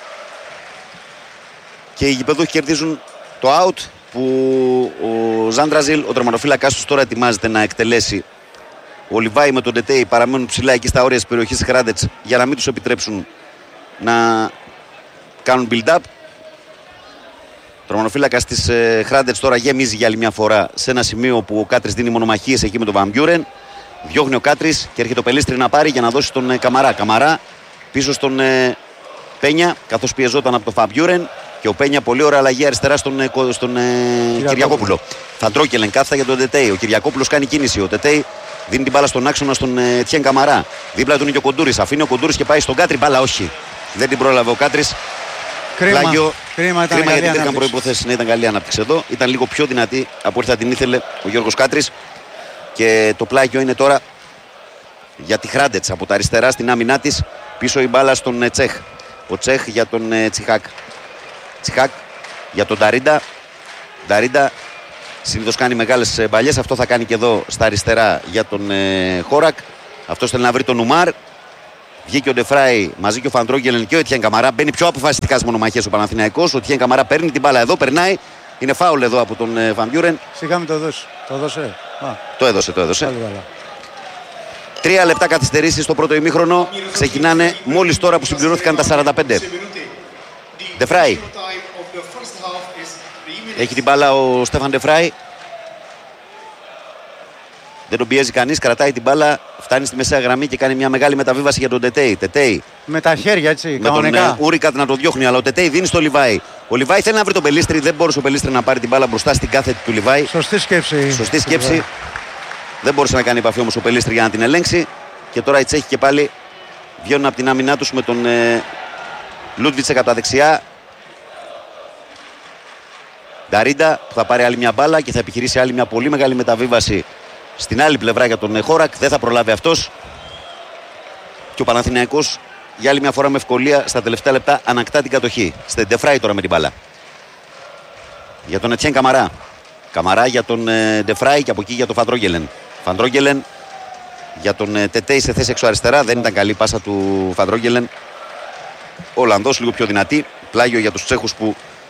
Και οι γηπεδούχοι κερδίζουν το out που ο Ζάντραζιλ, ο τερματοφύλακας τους, τώρα ετοιμάζεται να εκτελέσει. Ο Λιβάη με τον Τετέι παραμένουν ψηλά εκεί στα όρια της περιοχής της Χράντετς για να μην τους επιτρέψουν να κάνουν build-up. Ο τερματοφύλακας της Χράντετς τώρα γεμίζει για άλλη μια φορά σε ένα σημείο που ο Κάτρης δίνει μονομαχίες εκεί με τον Βαμπιούρεν. Διώχνει ο Κάτρης και έρχεται ο Πελίστρη να πάρει για να δώσει τον Καμαρά. Καμαρά πίσω στον Πένια, καθώς πιεζόταν από τον Βαμπιούρεν. Και ο Πένια πολύ ωραία αλλαγή αριστερά στον Κυριακόπουλο. Φαντρόκελεν κάθετα για τον Τετέι. Ο Κυριακόπουλος κάνει κίνηση. Ο Τετέι δίνει την μπάλα στον άξονα στον Τιέν Καμαρά. Δίπλα του είναι και ο Κοντούρης. Αφήνει ο Κοντούρης και πάει στον Κάτρη. Μπάλα όχι. Δεν την πρόλαβε ο Κάτρης. Κρίμα γιατί υπήρχαν προϋποθέσεις να ήταν καλή ανάπτυξη εδώ. Ήταν λίγο πιο δυνατή από ό,τι θα την ήθελε ο Γιώργος Κάτρης. Και το πλάγιο είναι τώρα για τη Χράντετς από τα αριστερά στην άμυνά της. Πίσω η μπάλα στον Τσέχ. Ο Τσέχ για τον Τσιχάκ. Τσιχάκ για τον Νταρίντα. Νταρίντα Συνήθως κάνει μεγάλες μπαλιές. Αυτό θα κάνει και εδώ στα αριστερά για τον Χόρακ. Αυτός θέλει να βρει τον Ουμάρ. Βγήκε ο Ντεφράι μαζί και ο Φαντρόγγελεν και ο Ετιέν Καμαρά. Μπαίνει πιο αποφασιστικά στις μονομαχίες ο Παναθηναϊκός. Ο Ετιέν Καμαρά παίρνει την μπάλα εδώ, περνάει. Είναι φάουλ εδώ από τον Βαν Μπιούρεν. Σιγά μην το δώσει. Το δώσε. Το έδωσε. 3 λεπτά καθυστερήσεις στο πρώτο ημίχρονο. Ξεκινάνε μόλις τώρα που συμπληρώθηκαν τα 45. Ντεφράι. Έχει την μπάλα ο Στέφαν Ντεφράι. Δεν τον πιέζει κανείς, κρατάει την μπάλα, φτάνει στη μεσαία γραμμή και κάνει μια μεγάλη μεταβίβαση για τον Τετέι. Τετέι. Με τα χέρια, έτσι. Με κανονικά. Τον Ούρικατ να το διώχνει, αλλά ο Τετέι δίνει στο Λιβάι. Ο Λιβάι θέλει να βρει τον Πελίστρη, δεν μπορούσε ο Πελίστρη να πάρει την μπάλα μπροστά στην κάθετη του Λιβάι. Σωστή σκέψη. Δεν μπορούσε να κάνει επαφή όμως ο Πελίστρη για να την ελέγξει. Και τώρα οι Τσέχοι και πάλι βγαίνουν από την άμυνά τους με τον Λούντβιτσεκ από τα δεξιά. Νταρίντα που θα πάρει άλλη μια μπάλα και θα επιχειρήσει άλλη μια πολύ μεγάλη μεταβίβαση στην άλλη πλευρά για τον Χόρακ. Δεν θα προλάβει αυτός. Και ο Παναθηναϊκός για άλλη μια φορά με ευκολία στα τελευταία λεπτά ανακτά την κατοχή. Στην Ντεφράι τώρα με την μπάλα. Για τον Ετιέν Καμαρά. Καμαρά για τον Ντεφράι και από εκεί για τον Φαντρόγγελεν. Φαντρόγγελεν για τον Τετέι σε θέση έξω αριστερά. Δεν ήταν καλή πάσα του Φαντρόγγελεν. Ο Ολλανδός λίγο πιο δυνατή. Πλάγιο για τους Τσέχους που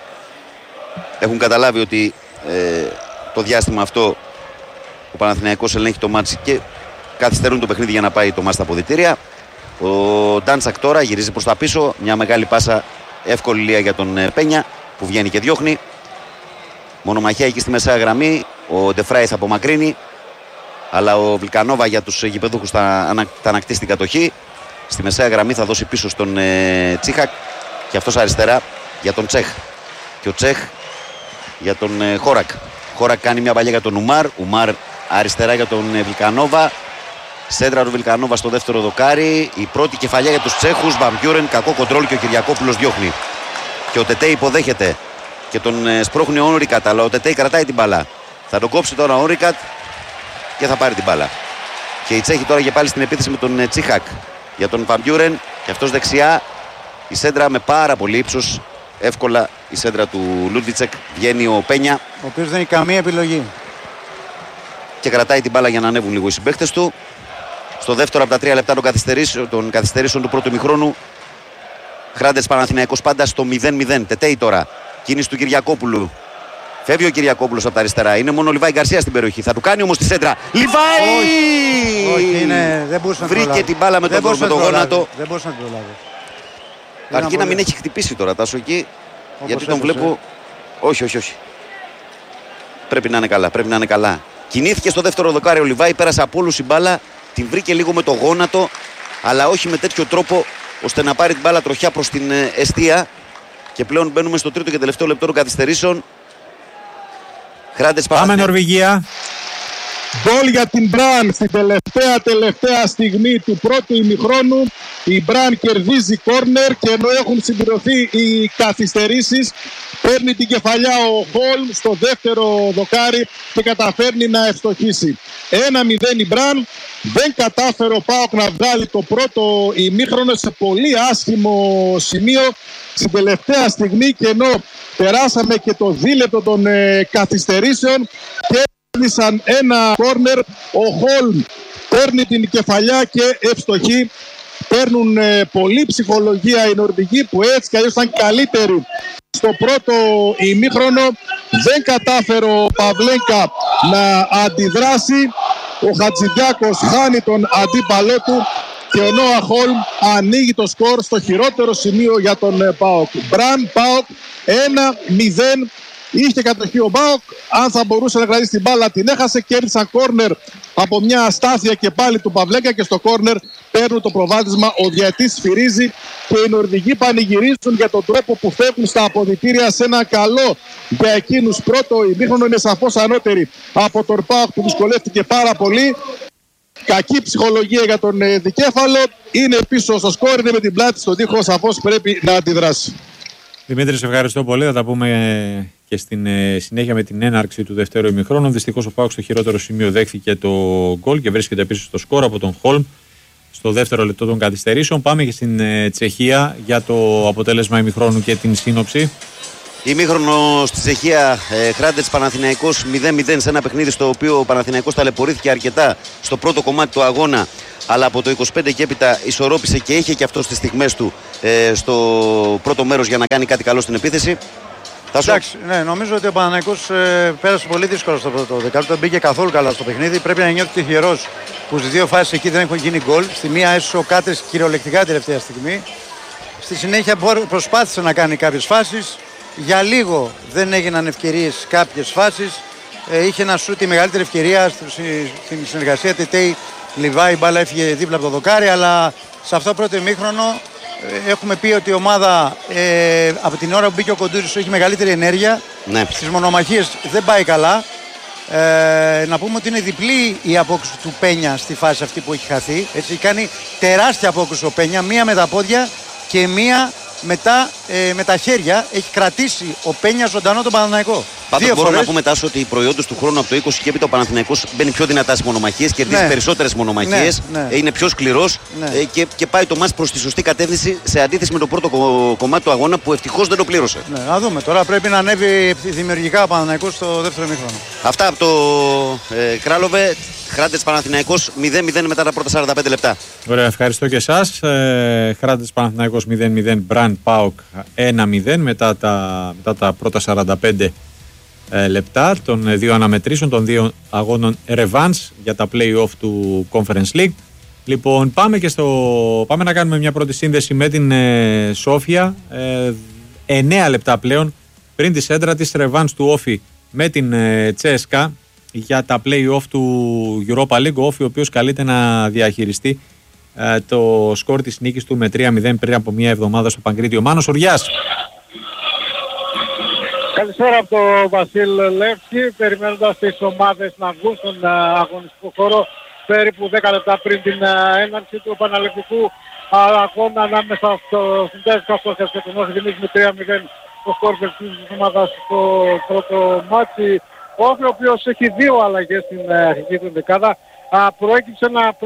έχουν καταλάβει ότι το διάστημα αυτό ο Παναθηναϊκός ελέγχει το μάτς και καθυστερούν το παιχνίδι για να πάει το μάτς στα αποδυτήρια. Ο Ντάντσακ τώρα γυρίζει προς τα πίσω. Μια μεγάλη πάσα, εύκολη λία για τον Πένια που βγαίνει και διώχνει. Μονομαχία εκεί στη μεσαία γραμμή. Ο Ντεφράι θα απομακρύνει. Αλλά ο Βιλκανόβα για τους γηπεδούχους θα ανακτήσει την κατοχή. Στη μεσαία γραμμή θα δώσει πίσω στον Τσίχακ. Και αυτός αριστερά για τον Τσέχ. Και ο Τσέχ για τον Χόρακ. Χόρακ κάνει μια παλιά για τον Ουμάρ. Ουμάρ αριστερά για τον Βιλκανόβα. Σέντρα του Βιλκανόβα στο δεύτερο δοκάρι. Η πρώτη κεφαλιά για τους Τσέχους. Μπαμπιούρεν, κακό κοντρόλ και ο Κυριακόπουλος διώχνει. Και ο Τετέι υποδέχεται. Και τον σπρώχνει ο Όρικατ. Αλλά ο Τετέι κρατάει την μπάλα. Θα τον κόψει τώρα ο Όρικατ και θα πάρει την μπάλα. Και οι Τσέχοι τώρα και πάλι στην επίθεση με τον Τσίχακ. Για τον Μπαμπιούρεν. Και αυτός δεξιά. Η σέντρα με πάρα πολύ ύψος. Εύκολα η σέντρα του Λούντβιτσεκ. Βγαίνει ο Πένια. Ο οποίος δεν έχει καμία επιλογή. Και κρατάει την μπάλα για να ανέβουν λίγο οι συμπαίκτες του. Στο δεύτερο από τα 3 λεπτά των καθυστερήσεων του πρώτου ημιχρόνου. Χράντες Παναθηναϊκός πάντα στο 0-0. Τετέι τώρα. Κίνηση του Κυριακόπουλου. Φεύγει ο Κυριακόπουλος από τα αριστερά. Είναι μόνο ο Λιβάι Γκαρσία στην περιοχή. Θα του κάνει όμως τη σέντρα. Λιβάι! Όχι, δεν μπορούσε να βρήκε την μπάλα με τον γόνατο. Δεν μπορούσε να την προλάβει. Αρκεί να μην έχει χτυπήσει τώρα Τάσο εκεί. Γιατί τον βλέπω. Όχι. Πρέπει να είναι καλά. Κινήθηκε στο δεύτερο δοκάρι ο Λιβάι. Πέρασε από όλους η μπάλα. Την βρήκε λίγο με το γόνατο. Αλλά όχι με τέτοιο τρόπο ώστε να πάρει την μπάλα τροχιά προς την εστία. Και πλέον μπαίνουμε στο τρίτο και τελευταίο λεπτό των καθυστερήσεων. Πάμε Νορβηγία. Γκολ για την Μπραν στην τελευταία στιγμή του πρώτου ημιχρόνου. Η Μπραν κερδίζει κόρνερ και ενώ έχουν συμπληρωθεί οι καθυστερήσεις, παίρνει την κεφαλιά ο Χολμ στο δεύτερο δοκάρι και καταφέρνει να ευστοχίσει. 1-0 η Μπραν. Δεν κατάφερε ο ΠΑΟΚ να βγάλει το πρώτο ημίχρονο σε πολύ άσχημο σημείο στην τελευταία στιγμή, και ενώ περάσαμε και το δίλεπτο των καθυστερήσεων και έδισαν ένα κόρνερ, ο Χολμ παίρνει την κεφαλιά και ευστοχεί. Παίρνουν πολλή ψυχολογία οι Νορβηγοί που έτσι κι αλλιώς ήταν καλύτεροι στο πρώτο ημίχρονο. Δεν κατάφερε ο Παυλένκα να αντιδράσει. Ο Χατζηδιάκος χάνει τον αντίπαλό του και ο Νόα Χολμ ανοίγει το σκορ στο χειρότερο σημείο για τον ΠΑΟΚ. Μπραν ΠΑΟΚ 1-0. Είχε κατοχή ο ΠΑΟΚ, αν θα μπορούσε να κρατήσει την μπάλα την έχασε. Κέρδισαν κόρνερ από μια αστάθεια και πάλι του Παυλέκα και στο κόρνερ παίρνουν το προβάδισμα. Ο διαιτής σφυρίζει και οι Νορβηγοί πανηγυρίζουν για τον τρόπο που φεύγουν στα αποδυτήρια σε ένα καλό για εκείνους πρώτο ημίχρονο. Είναι σαφώς ανώτεροι από τον ΠΑΟΚ που δυσκολεύτηκε πάρα πολύ. Κακή ψυχολογία για τον δικέφαλο. Είναι πίσω στο σκόρ, είναι με την πλάτη στον τοίχο, σαφώς πρέπει να αντιδράσει. Δημήτρη, σε ευχαριστώ πολύ. Θα τα πούμε και στην συνέχεια με την έναρξη του δεύτερου ημιχρόνου. Δυστυχώς ο ΠΑΟΚ στο χειρότερο σημείο δέχθηκε το γκολ και βρίσκεται επίσης στο σκορ από τον Χολμ στο δεύτερο λεπτό των καθυστερήσεων. Πάμε και στην Τσεχία για το αποτέλεσμα ημιχρόνου και την σύνοψη. Ημίχρονο στη Τσεχία, Hrádec Παναθηναϊκός 0-0 σε ένα παιχνίδι στο οποίο ο Παναθηναϊκός ταλαιπωρήθηκε αρκετά στο πρώτο κομμάτι του αγώνα, αλλά από το 25 και έπειτα ισορρόπησε και είχε και αυτό στις στιγμές του στο πρώτο μέρος για να κάνει κάτι καλό στην επίθεση. Εντάξει, ναι, νομίζω ότι ο Παναθηναϊκός πέρασε πολύ δύσκολα στο πρώτο δεκάλεπτο. Δεν μπήκε καθόλου καλά στο παιχνίδι. Πρέπει να νιώθει τυχερός που στις δύο φάσεις εκεί δεν έχουν γίνει γκολ. Στη μία έσωσε ο Κάτρης κυριολεκτικά τελευταία στιγμή. Στη συνέχεια προσπάθησε να κάνει κάποιες φάσεις. Για λίγο δεν έγιναν ευκαιρίες κάποιες φάσεις. Είχε ένα σούτ τη μεγαλύτερη ευκαιρία στην συνεργασία Τετέι Λιβάη. Η μπάλα έφυγε δίπλα από το δοκάρι, αλλά σε αυτό το πρώτο ημίχρονο έχουμε πει ότι η ομάδα από την ώρα που μπήκε ο Κοντούρης έχει μεγαλύτερη ενέργεια. Ναι. Στις μονομαχίες δεν πάει καλά. Να πούμε ότι είναι διπλή η απόκριση του Πένια στη φάση αυτή που έχει χαθεί. Έτσι, κάνει τεράστια απόκριση ο Πένια, μία με τα πόδια και μία μετά με τα χέρια. Έχει κρατήσει ο Πένια ζωντανό τον Παναθηναϊκό. Πάντως μπορούμε να πούμε, Τάσο, ότι οι προϊόντες του χρόνου από το 20 και έπειτα ο Παναθηναϊκός μπαίνει πιο δυνατά στις μονομαχίες, κερδίζει περισσότερες μονομαχίες, είναι πιο σκληρός και πάει το μάτς προς τη σωστή κατεύθυνση σε αντίθεση με το πρώτο κομμάτι του αγώνα που ευτυχώς δεν το πλήρωσε. Ναι, να δούμε. Τώρα πρέπει να ανέβει δημιουργικά ο Παναθηναϊκός στο δεύτερο ημίχρονο. Αυτά από το Κράλοβε. Hrádec Παναθηναϊκός 0-0 μετά τα πρώτα 45 λεπτά. Ωραία, ευχαριστώ και εσάς. Hrádec Παναθηναϊκός 0-0, Brand PAOK 1-0 μετά τα πρώτα 45 λεπτά των δύο αναμετρήσεων, των δύο αγώνων revanche για τα play-off του Conference League. Λοιπόν, πάμε να κάνουμε μια πρώτη σύνδεση με την Σόφια. 9 λεπτά πλέον πριν τη σέντρα της revanche του Όφη με την Τσέσκα για τα play-off του Europa League. Ο Όφη, ο οποίος καλείται να διαχειριστεί το σκορ της νίκης του με 3-0 πριν από μια εβδομάδα στο Παγκρίτιο. Μάνος Οριάς. Καλησπέρα από το Βασίλ Λεύσκη, περιμένοντας τις ομάδες να βγουν στον αγωνιστικό χώρο περίπου 10 λεπτά πριν την έναρξη του επαναληπτικού αγώνα ανάμεσα στην Τσέσκα και τον Όφη. Θυμίζουμε 3-0 το σκορ της ομάδας στο πρώτο μάτσι. Ο Όφη, ο οποίος έχει δύο αλλαγές στην αρχική του δεκάδα, προέκυψε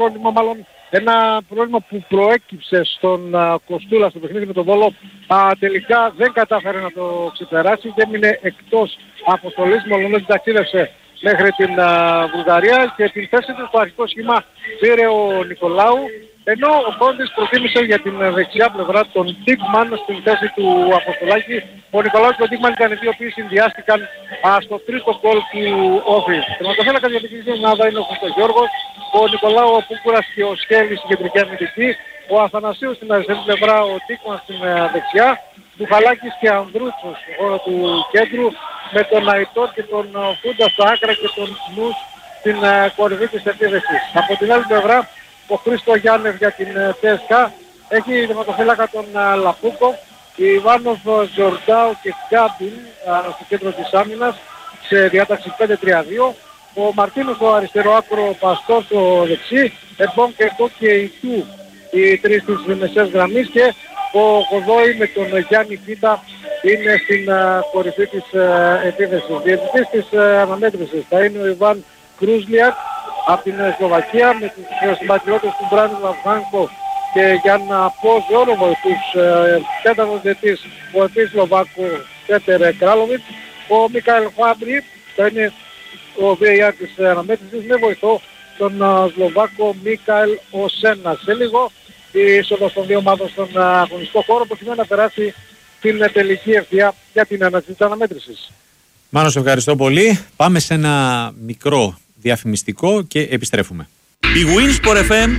ένα πρόβλημα που προέκυψε στον Κοστούλα στο παιχνίδι με τον Βόλο. Τελικά δεν κατάφερε να το ξεπεράσει και έμεινε εκτός αποστολής, μόλις ταξίδευσε μέχρι την Βουλγαρία και την θέση του στο αρχικό σχήμα πήρε ο Νικολάου, ενώ ο Κόντης προτίμησε για την δεξιά πλευρά τον Ντίκμαν στην θέση του Αποστολάκη. Ο Νικολάου και ο Ντίκμαν ήταν οι δύο οποίοι συνδυάστηκαν στο τρίτο γκολ του Όφη. Τερματοφύλακας για την κλειστή ομάδα είναι ο Χριστογιώργος, ο Νικολάου, ο Πούκουρας και ο Σκέλης στην κεντρική αμυντική, ο Αθανασίου στην αριστερή πλευρά, ο Ντίκμαν στην δεξιά, Μπουχαλάκης και Ανδρούτσος στον χώρο του κέντρου, με τον Αϊτόρ και τον Φούντα στα άκρα και τον Νους στην κορυφή της επίδεσης. Από την άλλη πλευρά, ο Χρήστο Γιάννευ για την ΤΕΣΚΑ έχει τερματοφύλακα τον Λαπούκο, Ιβάνοφ, Ζορντάου και Γκάμπιν στο κέντρο της άμυνας σε διάταξη 5-3-2. Ο Μαρτίνος στο αριστερό άκρο, ο Παστός στο δεξί, Εμπόν και Κό και Ιτού οι τρεις της μεσαίας γραμμής και ο Κοδόη με τον Γιάννη Κίτα είναι στην κορυφή της επίθεσης. Διαιτητής της αναμέτρησης θα είναι ο Ιβάν Κρούσλιακ από την Σλοβακία, με τους συμπατριώτες του Μπράνου Λαφάνκο και Γιάννα Πόζορο, τους τέταρτος διαιτητής ο επίσης Σλοβάκο Πέτερ Κράλοβιτς. Ο Μικαέλ Φάμπρι θα είναι ο VAR της αναμέτρησης με βοηθό τον Σλοβάκο Μίκαελ Οσένα. Σε λίγο η είσοδος των δύο ομάδων στον αγωνιστικό χώρο προκειμένου να περάσει την τελική ευθεία για την έναρξη της αναμέτρησης. Μάνο, σε ευχαριστώ πολύ. Πάμε σε ένα μικρό διαφημιστικό και επιστρέφουμε. Η Winsport FM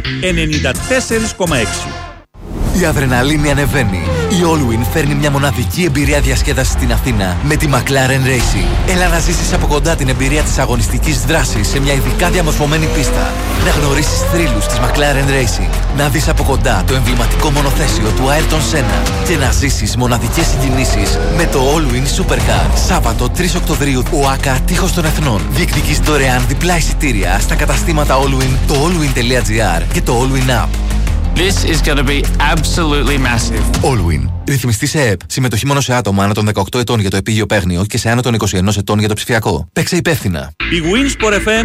94,6. Η αδρεναλίνη ανεβαίνει. Η Allwyn φέρνει μια μοναδική εμπειρία διασκέδασης στην Αθήνα με τη McLaren Racing. Έλα να ζήσεις από κοντά την εμπειρία της αγωνιστικής δράσης σε μια ειδικά διαμορφωμένη πίστα. Να γνωρίσεις θρύλους της McLaren Racing. Να δεις από κοντά το εμβληματικό μονοθέσιο του Ayrton Senna. Και να ζήσεις μοναδικές συγκινήσεις με το Allwyn Supercar. Σάββατο 3 Οκτωβρίου, ο ΑΚΑ Τείχος των Εθνών. Διεκδικείς δωρεάν διπλά εισιτήρια στα καταστήματα Allwyn, το allwyn.gr και το Allwyn App. This is going to be absolutely massive. Allwyn. Ρυθμιστή σε ΕΕΠ. Συμμετοχή μόνο σε άτομα άνω των 18 ετών για το επίγειο παίγνιο και σε άνω των 21 ετών για το ψηφιακό. Παίξε υπεύθυνα. Η Winsport FM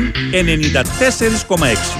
94,6.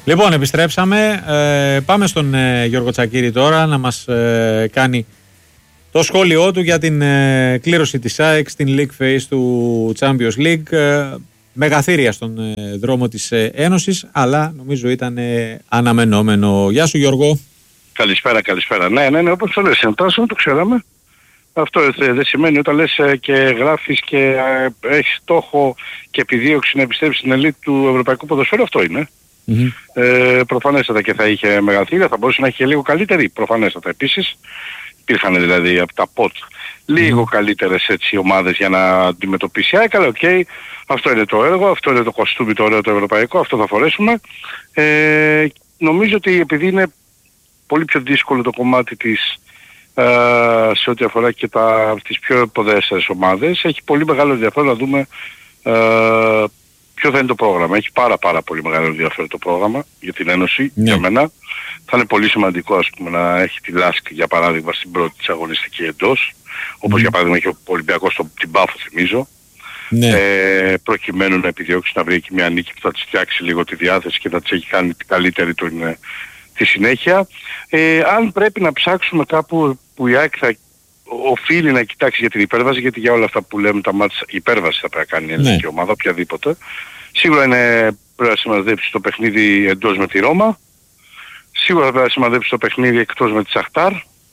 Λοιπόν, επιστρέψαμε. Πάμε στον Γιώργο Τσακίρη τώρα να μας κάνει το σχόλιο του για την κλήρωση της ΑΕΚ στην League Phase του Champions League. Μεγαθύρια στον δρόμο της Ένωσης, αλλά νομίζω ήταν αναμενόμενο. Γεια σου Γιώργο. Καλησπέρα. Ναι, όπως το λες, το ξέραμε. Αυτό δεν σημαίνει όταν λες και γράφεις και έχεις στόχο και επιδίωξη να επιστρέψεις στην ελίτ του ευρωπαϊκού ποδοσφαίρου, αυτό είναι. Προφανέστατα και θα είχε μεγαθύρια, θα μπορούσε να έχει και λίγο καλύτερη, προφανέστατα. Επίσης υπήρχαν δηλαδή από τα ΠΟΤ λίγο καλύτερες έτσι ομάδες για να αντιμετωπίσει. Αλλά αυτό είναι το έργο, αυτό είναι το κοστούμι το ωραίο το ευρωπαϊκό, αυτό θα φορέσουμε. Νομίζω ότι επειδή είναι πολύ πιο δύσκολο το κομμάτι της σε ό,τι αφορά και τις πιο υποδέστερες ομάδες, έχει πολύ μεγάλο ενδιαφέρον να δούμε ποιο θα είναι το πρόγραμμα. Έχει πάρα πολύ μεγάλο ενδιαφέρον το πρόγραμμα για την Ένωση, για μένα. Θα είναι πολύ σημαντικό ας πούμε να έχει τη Λάσκ για παράδειγμα στην πρώτη της αγωνιστική εντός, όπως για παράδειγμα έχει ο Ολυμπιακός την Πάφο θυμίζω, προκειμένου να επιδιώξει να βρει εκεί μια νίκη που θα της φτιάξει λίγο τη διάθεση και θα της έχει κάνει την καλύτερη τη συνέχεια. Αν πρέπει να ψάξουμε κάπου που η ΑΕΚ θα οφείλει να κοιτάξει για την υπέρβαση, γιατί για όλα αυτά που λέμε τα μάτς υπέρβαση θα πρέπει να κάνει η ελληνική ομάδα, οποιαδήποτε. Σίγουρα πρέπει να σημαδέψει το παιχνίδι εντός με τη Ρώμα. Σίγουρα θα πρέπει να σημαδέψει το παιχνίδι εκτός με τη Σαχτάρ.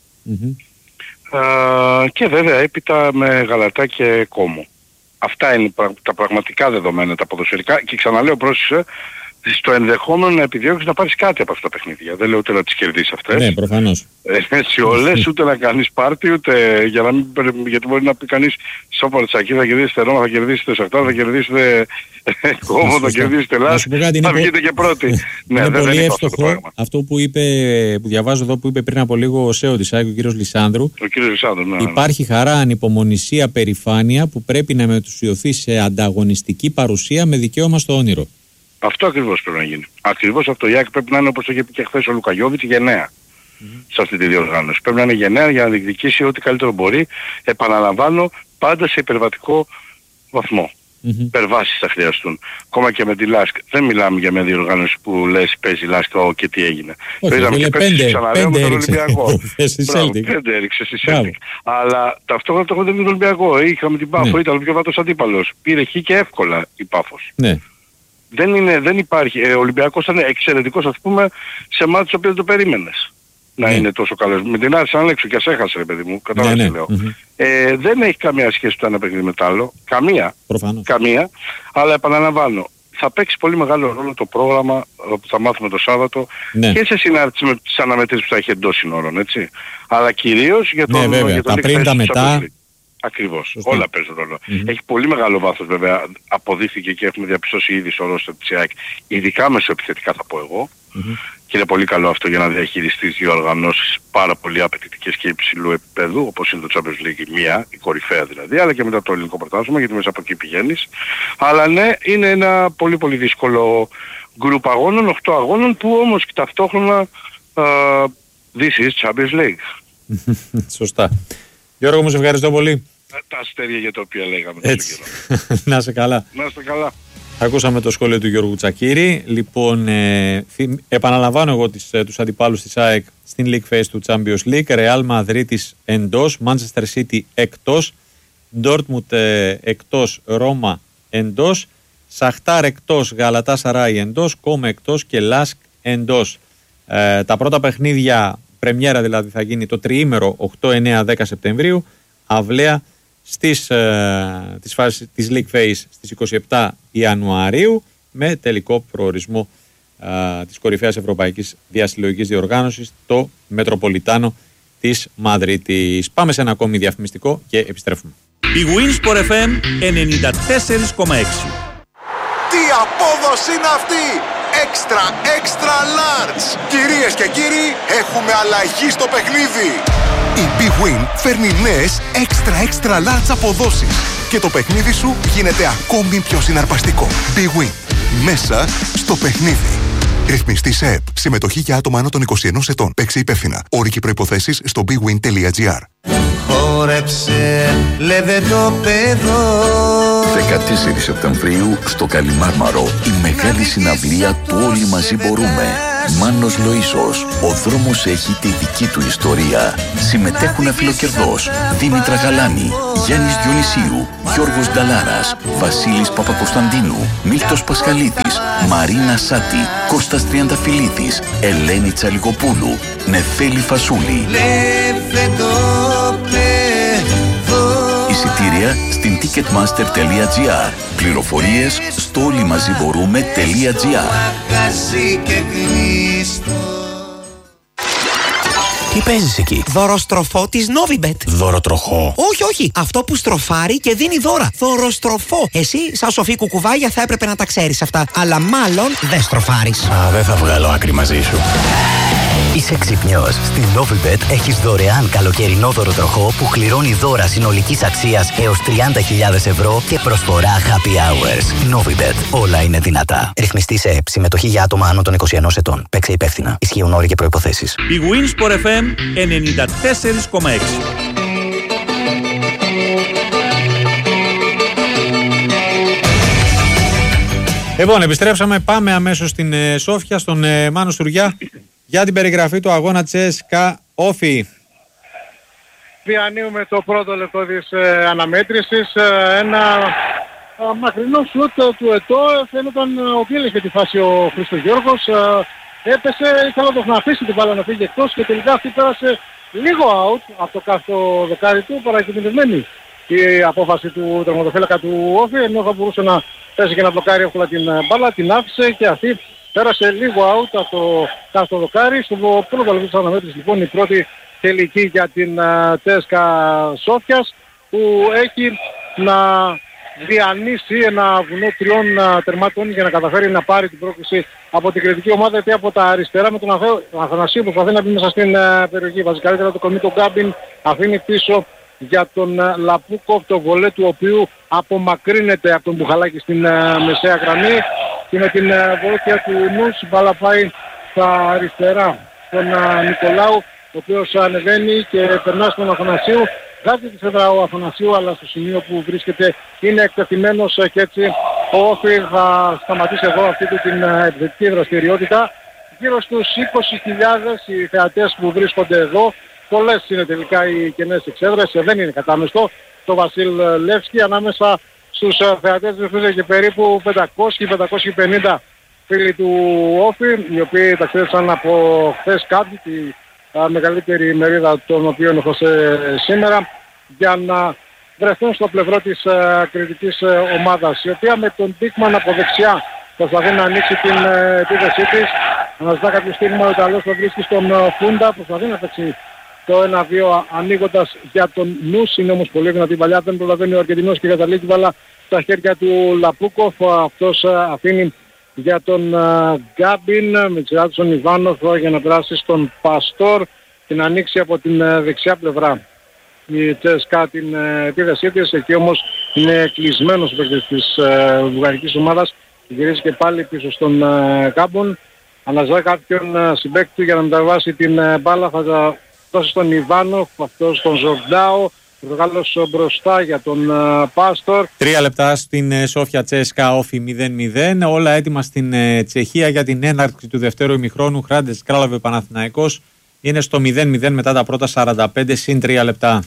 Και βέβαια έπειτα με Γαλατά και Κόμο. Αυτά είναι τα πραγματικά δεδομένα, τα ποδοσφαιρικά. Και ξαναλέω, πρόσεξε, στο ενδεχόμενο να επιδιώξεις να πάρεις κάτι από αυτά τα παιχνίδια. Δεν λέω ούτε να τις κερδίσεις αυτές. Ναι, προφανώς. Έτσι όλες, ούτε να κάνεις πάρτι, ούτε γιατί μπορεί να πει κανείς σώπα τσακί, θα κερδίσετε Ρώμα, θα κερδίσετε Σαχτάρ, θα κερδίσετε Κόμο, θα κερδίσετε Λάσκ, θα βγείτε και πρώτοι. Είναι πολύ εύστοχο αυτό που διαβάζω εδώ που είπε πριν από λίγο ο ΣΕΟ της ΑΕΚ, ο κύριος Λισάνδρου. Ο κύριος Λισάνδρου, ναι. Υπάρχει χαρά, ανυπομονησία, περηφάνεια που πρέπει να μετουσιωθεί σε ανταγωνιστική παρουσία με δικαίωμα στο όνειρο. Αυτό ακριβώς πρέπει να γίνει. Ακριβώς αυτό. Η ΑΕΚ πρέπει να είναι, όπως το είχε πει και χθες ο Λουκαγιώβιτς, γενναία σε αυτή τη διοργάνωση. Πρέπει να είναι γενναία για να διεκδικήσει ό,τι καλύτερο μπορεί. Επαναλαμβάνω, πάντα σε υπερβατικό βαθμό. Υπερβάσεις θα χρειαστούν. Ακόμα και με τη Λάσκ. Δεν μιλάμε για μια διοργάνωση που λες παίζει Λάσκ και τι έγινε. Παίζαμε και πέντε ξαναλέω με τον Ολυμπιακό. Πέντε έριξε στη Σέλτικ. Αλλά ταυτόχρονα το έχουμε με τον Ολυμπιακό. Είχαμε την Πάφο, ήταν ο πιο βατός αντίπαλος. Πήρε χ και εύκολα η Πάφος. Δεν υπάρχει. Ο Ολυμπιακός ήταν εξαιρετικός ας πούμε σε μάτς το οποίο δεν το περίμενες να είναι τόσο καλός. Με την Άρη σαν έξω και ας έχασε ρε παιδί μου, καταλάβεις τι λέω. Δεν έχει καμία σχέση το ένα παιχνίδι με το άλλο. Καμία. Αλλά επαναλαμβάνω, θα παίξει πολύ μεγάλο ρόλο το πρόγραμμα που θα μάθουμε το Σάββατο και σε συνάρτηση με τις αναμετρήσεις που θα έχει εντός συνόρων, έτσι. Αλλά κυρίως για το τα πριν, τα μετά. Ακριβώς. Όλα παίζουν ρόλο. Έχει πολύ μεγάλο βάθος βέβαια. Αποδείχθηκε και έχουμε διαπιστώσει ήδη στο ρόστερ της ΑΕΚ. Ειδικά μεσοεπιθετικά θα πω εγώ. Και είναι πολύ καλό αυτό για να διαχειριστείς δύο οργανώσεις πάρα πολύ απαιτητικές και υψηλού επίπεδου, όπως είναι το Champions League η κορυφαία δηλαδή, αλλά και μετά το ελληνικό πρωτάθλημα, γιατί μέσα από εκεί πηγαίνεις. Αλλά ναι, είναι ένα πολύ πολύ δύσκολο γκρουπ αγώνων, 8 αγώνων, που όμως και ταυτόχρονα this is Champions League. Σωστά. Γιώργο μου, σε ευχαριστώ πολύ. Τα αστέρια για τα οποία λέγαμε. Έτσι. Να είσαι καλά. Να είστε καλά. Ακούσαμε το σχόλιο του Γιώργου Τσακίρη. Λοιπόν, επαναλαμβάνω εγώ τους αντιπάλους της ΑΕΚ στην League Phase του Champions League. Real Madrid εντός, Manchester City εκτός, Dortmund εκτός, Ρώμα εντός, Σαχτάρ εκτός, Γαλατάσαράι εντός, Κόμο εκτός και Λάσκ εντός. Τα πρώτα παιχνίδια, πρεμιέρα δηλαδή, θα γίνει το τριήμερο 8, 9, 10 Σεπτεμβρίου. Αυλαία της φάσης της League Phase στις 27 Ιανουαρίου, με τελικό προορισμό της κορυφαίας ευρωπαϊκής διασυλλογικής διοργάνωσης, το Μετροπολιτάνο της Μαδρίτης. Πάμε σε ένα ακόμη διαφημιστικό και επιστρέφουμε. Η Winsport FM 94,6. Τι απόδοση είναι αυτή! Extra large! Κυρίες και κύριοι, έχουμε αλλαγή στο παιχνίδι! Η Big Win φέρνει νέες extra large αποδόσεις και το παιχνίδι σου γίνεται ακόμη πιο συναρπαστικό. Big Win. Μέσα στο παιχνίδι. Ρυθμιστής ΕΕΠ. Συμμετοχή για άτομα άνω των 21 ετών. Παίξε υπεύθυνα. Όροι και προϋποθέσεις στο bwin.gr. Χόρεψε, λέτε το παιδό. 14 Σεπτεμβρίου στο Καλιμάρμαρο η μεγάλη συναυλία του Όλοι Μαζί Μπορούμε. Μάνος Λοΐσος, ο δρόμος έχει τη δική του ιστορία. Συμμετέχουν αφιλοκερδός Δήμητρα Γαλάνη, Γιάννης Διονυσίου, Γιώργος Νταλάρας, Βασίλης Παπακοσταντίνου, Μίλτος Πασχαλίδης, Μαρίνα Σάτη, Κώστας Τριανταφυλλίδης, Ελένη Τσαλικοπούλου, Νεφέλη Φασούλη. Εισιτήρια στην ticketmaster.gr. Πληροφορίες στο όλοιμαζιμπορούμε.gr. Τι παίζεις εκεί? Δωροστροφό της Novibet. Δωροτροχό? Όχι. Αυτό που στροφάρει και δίνει δώρα. Δωροστροφό. Εσύ, σαν σοφή κουκουβάγια, θα έπρεπε να τα ξέρεις αυτά. Αλλά μάλλον δεν στροφάρεις. Δεν θα βγάλω άκρη μαζί σου. Είσαι ξυπνιός. Στην Novibet έχεις δωρεάν καλοκαιρινό δωροτροχό που κληρώνει δώρα συνολικής αξίας έως 30.000 ευρώ και προσφορά happy hours. Novibet. Όλα είναι δυνατά. Ρυθμιστής ΕΕΠ. Συμμετοχή για άτομα άνω των 21 ετών. Παίξε υπεύθυνα. Ισχύουν όροι και προϋποθέσεις. Η Winsport FM 94,6. Λοιπόν, επιστρέψαμε. Πάμε αμέσως στην Σόφια, στον Μάνο Στουριά, για την περιγραφή του αγώνα CSKA Όφη. Διανύουμε το πρώτο λεπτό της αναμέτρησης. Ένα μακρινό σουτ του Ετώ. Φαίνονταν ότι έλεγε τη φάση ο Χριστογιώργος. Έπεσε, ήθελα να τον αφήσει την μπάλα να φύγει εκτός και τελικά αυτή πέρασε λίγο out από το κάστο δοκάρι του, παρακινδυνευμένη η απόφαση του τερματοφύλακα του Όφη, ενώ θα μπορούσε να πέσει και να μπλοκάρει εύκολα την μπάλα, την άφησε και αυτή πέρασε λίγο out από το κάστο δοκάρι. Στο πρώτο λεπτό της αναμέτρησης λοιπόν η πρώτη τελική για την CSKA Σόφιας, που έχει να διανύσει ένα βουνό 3 τερμάτων για να καταφέρει να πάρει την πρόκληση από την κριτική ομάδα, γιατί από τα αριστερά με τον Αθανασίου προσπαθεί να μπει μέσα στην περιοχή. Βάζει καλύτερα το κορμί τον Γκάμπιν, αφήνει πίσω για τον Λαπούκοφ, το βολέ του οποίου απομακρύνεται από τον Μπουχαλάκη στην μεσαία γραμμή, και με την βοήθεια του Νους η μπάλα πάει στα αριστερά στον Νικολάου, ο οποίος ανεβαίνει και περνά στον Αθανασίου. Βγάζει τη σέντρα ο Αθανασίου, αλλά στο σημείο που βρίσκεται είναι εκτεθειμένος και έτσι ο Όφη θα σταματήσει εδώ αυτή την επιθετική δραστηριότητα. Γύρω στους 20.000 οι θεατές που βρίσκονται εδώ. Πολλές είναι τελικά οι κενές εξέδρες, δεν είναι κατάμεστο το Βασίλ Λεύσκι. Ανάμεσα στους θεατές βρίσκονται και περίπου 500-550 φίλοι του Όφη, οι οποίοι ταξίδευσαν από χθες κάποιοι, τη μεγαλύτερη μερίδα των οποίων έχω σήμερα, για να βρεθούν στο πλευρό της κριτικής ομάδας, η οποία με τον Ντίκμαν από δεξιά προσπαθεί να ανοίξει την επίθεσή της. Αναζητά κάποιο στίγμα, ο Ιταλός το βρίσκει στον Φούντα, προσπαθεί να παίξει το 1-2 ανοίγοντας για τον Νους. Είναι όμως πολύ δυνατή παλιά, δεν προλαβαίνει ο Αργεντινός και καταλήγει την μπάλα στα χέρια του Λαπούκοφ. Αυτός αφήνει για τον Γκάμπιν, με τσιράτου τον Ιβάνοφ για να περάσει στον Παστόρ και να ανοίξει από την δεξιά πλευρά η CSKA την επίθεσή της. Εκεί όμως είναι κλεισμένος ο παίκτης της βουλγαρικής ομάδας, γυρίζει και πάλι πίσω στον Γκάμπον, αναζητά κάποιον συμπαίκτη για να μεταβάσει την μπάλα, θα τα δώσει στον Ιβάνοφ, αυτός στον Ζορντάο. Πορτογάλος μπροστά για τον Πάστορ. 3 λεπτά στην Σόφια, CSKA Όφη 0-0. Όλα έτοιμα στην Τσεχία για την έναρξη του δευτέρου ημιχρόνου. Χράντες Κράλαβε Παναθηναϊκός είναι στο 0-0 μετά τα πρώτα 45 συν 3 λεπτά.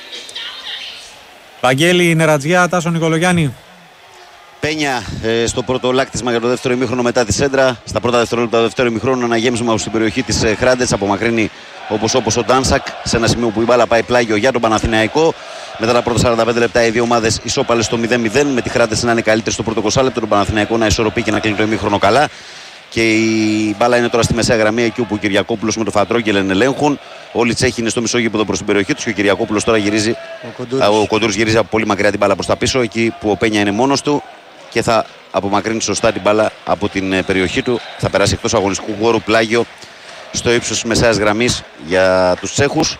Βαγγέλη Νερατζιά, Τάσο Νικολογιάννη. Πένια στο πρώτο λάκτισμα για το δεύτερο ημίχρονο μετά τη σέντρα. Στα πρώτα δευτερόλεπτα του δεύτερου ημιχρόνου ένα γέμισμα στην περιοχή της Χράντες. Απομακρύνει όπως ο Ντάνσακ σε ένα σημείο που η μπάλα πάει πλάγιο για τον Παναθηναϊκό. Μετά τα πρώτα 45 λεπτά οι δύο ομάδες ισόπαλες στο 0-0, με τη Χράντες να είναι καλύτερη στο πρώτο 20 λεπτό, τον Παναθηναϊκό να ισορροπεί και να κλείνει το ημίχρονο καλά. Και η μπάλα είναι τώρα στη μεσαία γραμμή, εκεί όπου ο Κυριακόπουλος με τον Φαντρόγγελεν ελέγχουν. Όλοι οι Τσέχοι είναι στο μισό γήπεδο προς την περιοχή τους και ο Κυριακόπουλος τώρα γυρίζει. Ο Κοντούρης γυρίζει από πολύ μακριά την μπάλα προς τα πίσω, εκεί που ο Πένια είναι μόνος του και θα απομακρύνει σωστά την μπάλα από την περιοχή του. Θα περάσει εκτός αγωνιστικού χώρου, πλάγιο στο ύψος της μεσαίας γραμμής για τους Τσέχους.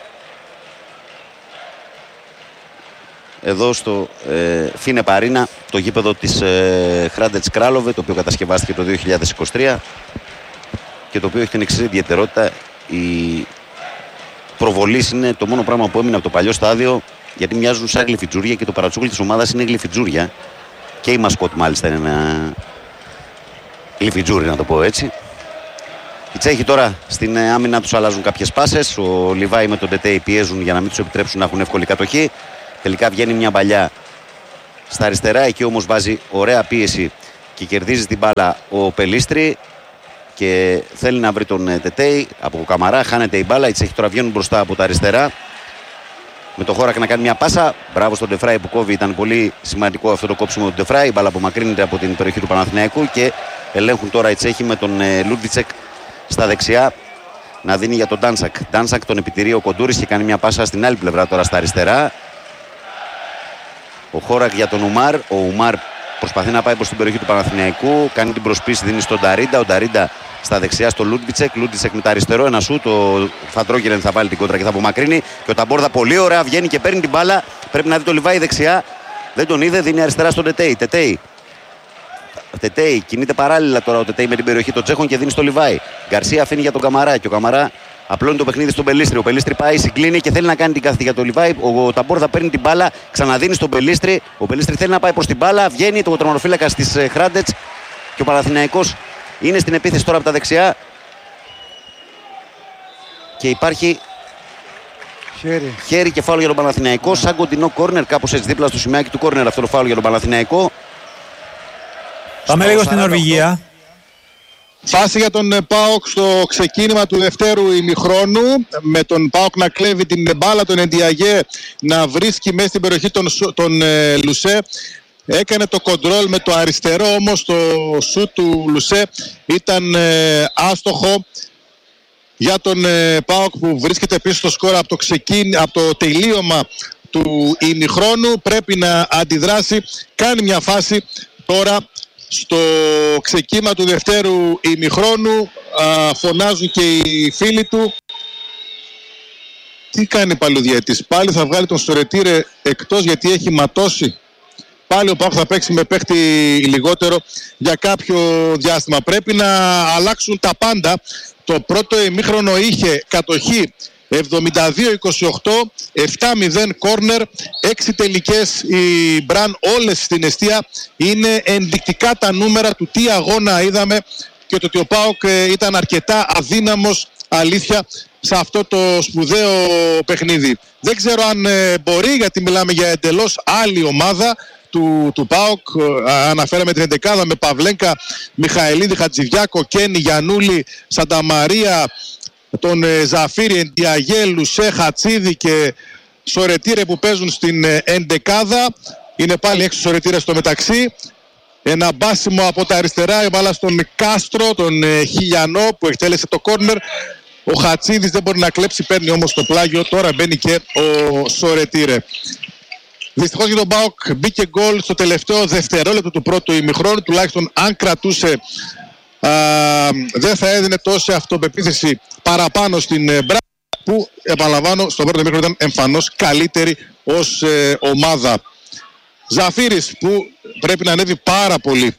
Εδώ στο Φίνε Παρίνα, το γήπεδο της Χράντετς Κράλοβε, το οποίο κατασκευάστηκε το 2023. και το οποίο έχει την εξής ιδιαιτερότητα. Οι προβολής είναι το μόνο πράγμα που έμεινε από το παλιό στάδιο, γιατί μοιάζουν σαν γλυφιτζούρια και το παρατσούκλι της ομάδας είναι γλυφιτζούρια. Και η μασκότ μάλιστα είναι ένα γλυφιτζούρι, να το πω έτσι. Οι Τσέχοι τώρα στην άμυνα τους αλλάζουν κάποιες πάσες. Ο Λιβάη με τον Τετέι πιέζουν για να μην τους επιτρέψουν να έχουν εύκολη κατοχή. Τελικά βγαίνει μια παλιά στα αριστερά, εκεί όμως βάζει ωραία πίεση και κερδίζει την μπάλα ο Πελίστρη και θέλει να βρει τον Τετέι από Καμαρά. Χάνεται η μπάλα. Οι Τσέχοι τώρα βγαίνουν μπροστά από τα αριστερά. Με το Χώρακ να κάνει μια πάσα. Μπράβο στον Ντεφράι που κόβει. Ήταν πολύ σημαντικό αυτό το κόψιμο του Ντεφράι. Η μπάλα απομακρύνεται από την περιοχή του Παναθηναϊκού και ελέγχουν τώρα οι Τσέχοι με τον Λούντβιτσεκ στα δεξιά να δίνει για τον Ντάνσακ. Ντάνσακ τον επιτηρεί ο Κοντούρης και κάνει μια πάσα στην άλλη πλευρά τώρα στα αριστερά. Ο Χώρακ για τον Ουμάρ. Ο Ουμάρ προσπαθεί να πάει προς την περιοχή του Παναθηναϊκού. Κάνει την προσπίση, δίνει στον Νταρίντα. Ο Νταρίντα στα δεξιά στο Λούντβιτσεκ. Λούντβιτσεκ με τα αριστερό. Ένα σούτ. Ο Φαντρόγκερεν θα βάλει την κόντρα και θα απομακρύνει. Και ο Ταμπόρδα πολύ ωραία βγαίνει και παίρνει την μπάλα. Πρέπει να δει το Λιβάη δεξιά. Δεν τον είδε. Δίνει αριστερά στον Τετέι. Τετέι κινείται παράλληλα τώρα ο Τετέι με την περιοχή των Τσέχων και δίνει στο Λιβάη. Γκαρσία αφήνει για τον Καμαρά και ο Καμαρά απλώνει το παιχνίδι στον Πελίστρη. Ο Πελίστρη πάει, συγκλίνει και θέλει να κάνει την κάθετη για τον Λιβάη. Ο Ταμπόρδα παίρνει την μπάλα, ξαναδίνει στον Πελίστρη. Ο Πελίστρη θέλει να πάει προς την μπάλα. Βγαίνει το τερματοφύλακα της Χράντετς και ο Παναθηναϊκός είναι στην επίθεση τώρα από τα δεξιά. Και υπάρχει χέρι και φάουλ για τον Παναθηναϊκό. Σαν κοντινό κόρνερ, κάπως έτσι δίπλα στο σημαίακι του κόρνερ αυτό το φάουλ για τον Παναθηναϊκό. Πάμε λίγο στην Νορβηγία. Φάση για τον ΠΑΟΚ στο ξεκίνημα του δευτέρου ημιχρόνου. Με τον ΠΑΟΚ να κλέβει την μπάλα, τον Εντιαγέ να βρίσκει μέσα στην περιοχή τον Λουσέ. Έκανε το κοντρόλ με το αριστερό, όμως το σούτ του Λουσέ ήταν άστοχο για τον ΠΑΟΚ που βρίσκεται πίσω στο σκορ από το τελείωμα του ημιχρόνου. Πρέπει να αντιδράσει, κάνει μια φάση τώρα. Στο ξεκίνημα του δευτέρου ημιχρόνου φωνάζουν και οι φίλοι του. Τι κάνει πάλι ο διαιτητής? Πάλι θα βγάλει τον Σορετήρε εκτός γιατί έχει ματώσει. Πάλι ο ΠΑΟΚ θα παίξει με παίχτη λιγότερο για κάποιο διάστημα. Πρέπει να αλλάξουν τα πάντα. Το πρώτο ημίχρονο είχε κατοχή 72-28, 7-0 κόρνερ, 6 τελικές η Μπραν, όλες στην εστία. Είναι ενδεικτικά τα νούμερα του τι αγώνα είδαμε και το ότι ο ΠΑΟΚ ήταν αρκετά αδύναμος, αλήθεια, σε αυτό το σπουδαίο παιχνίδι. Δεν ξέρω αν μπορεί, γιατί μιλάμε για εντελώς άλλη ομάδα του ΠΑΟΚ. Αναφέραμε την 11 με Παυλένκα, Μιχαηλίδη, Χατζηδιάκο, Κένι, Γιαννούλη, Σανταμαρία, τον Ζαφίρι, Εντιαγέ, Λουσέ, Χατσίδη και Σορετήρε που παίζουν στην 11. Είναι πάλι έξω Σορετήρε στο μεταξύ. Ένα μπάσιμο από τα αριστερά, η μπάλα στον Κάστρο, τον Χιλιανό που εκτέλεσε το κόρνερ. Ο Χατσίδης δεν μπορεί να κλέψει, παίρνει όμως το πλάγιο. Τώρα μπαίνει και ο Σορετήρε. Δυστυχώς για τον ΠΑΟΚ μπήκε γκολ στο τελευταίο δευτερόλεπτο του πρώτου ημιχρόνου. Τουλάχιστον αν κρατούσε, δεν θα έδινε τόση αυτοπεποίθηση παραπάνω στην Μπρά, που επαναλαμβάνω στο πρώτο ημίχρονο ήταν εμφανώς καλύτερη ως ομάδα. Ζαφίρης που πρέπει να ανέβει πάρα πολύ.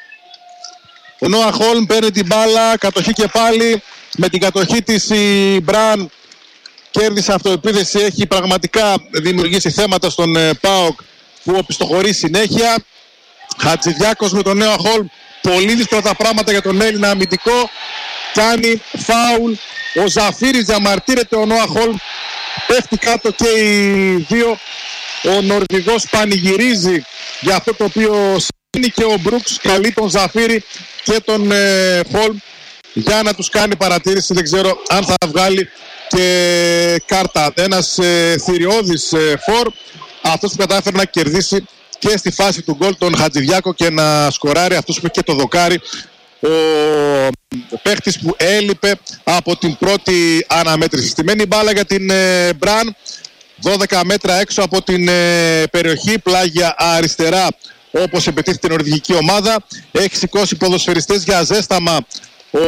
Ο Νόα Χόλμ παίρνει την μπάλα, κατοχή και πάλι. Με την κατοχή της η Μπραν κέρδισε αυτοεπίθεση, έχει πραγματικά δημιουργήσει θέματα στον ΠΑΟΚ που οπισθοχωρεί συνέχεια. Χατζηδιάκος με τον Νόα Χόλμ, πολύ δύσκολα τα πράγματα για τον Έλληνα αμυντικό. Κάνει φάουλ, ο Ζαφίρης διαμαρτύρεται, ο Νόα Χόλμ πέφτει κάτω και οι δύο. Ο Νορβηγός πανηγυρίζει για αυτό το οποίο συμβαίνει και ο Μπρούξ καλεί τον Ζαφίρη και τον Χόλμ για να τους κάνει παρατήρηση. Δεν ξέρω αν θα βγάλει και κάρτα. Ένας θηριώδης φορ, αυτός που κατάφερε να κερδίσει και στη φάση του γκολ τον Χατζηδιάκο και να σκοράρει, αυτός που είχε και το δοκάρι, ο παίχτης που έλειπε από την πρώτη αναμέτρηση. Στημένη μπάλα για την Μπραν, 12 μέτρα έξω από την περιοχή, πλάγια αριστερά όπως επιτίθεται η νορβηγική ομάδα. Έχει σηκώσει ποδοσφαιριστές για ζέσταμα ο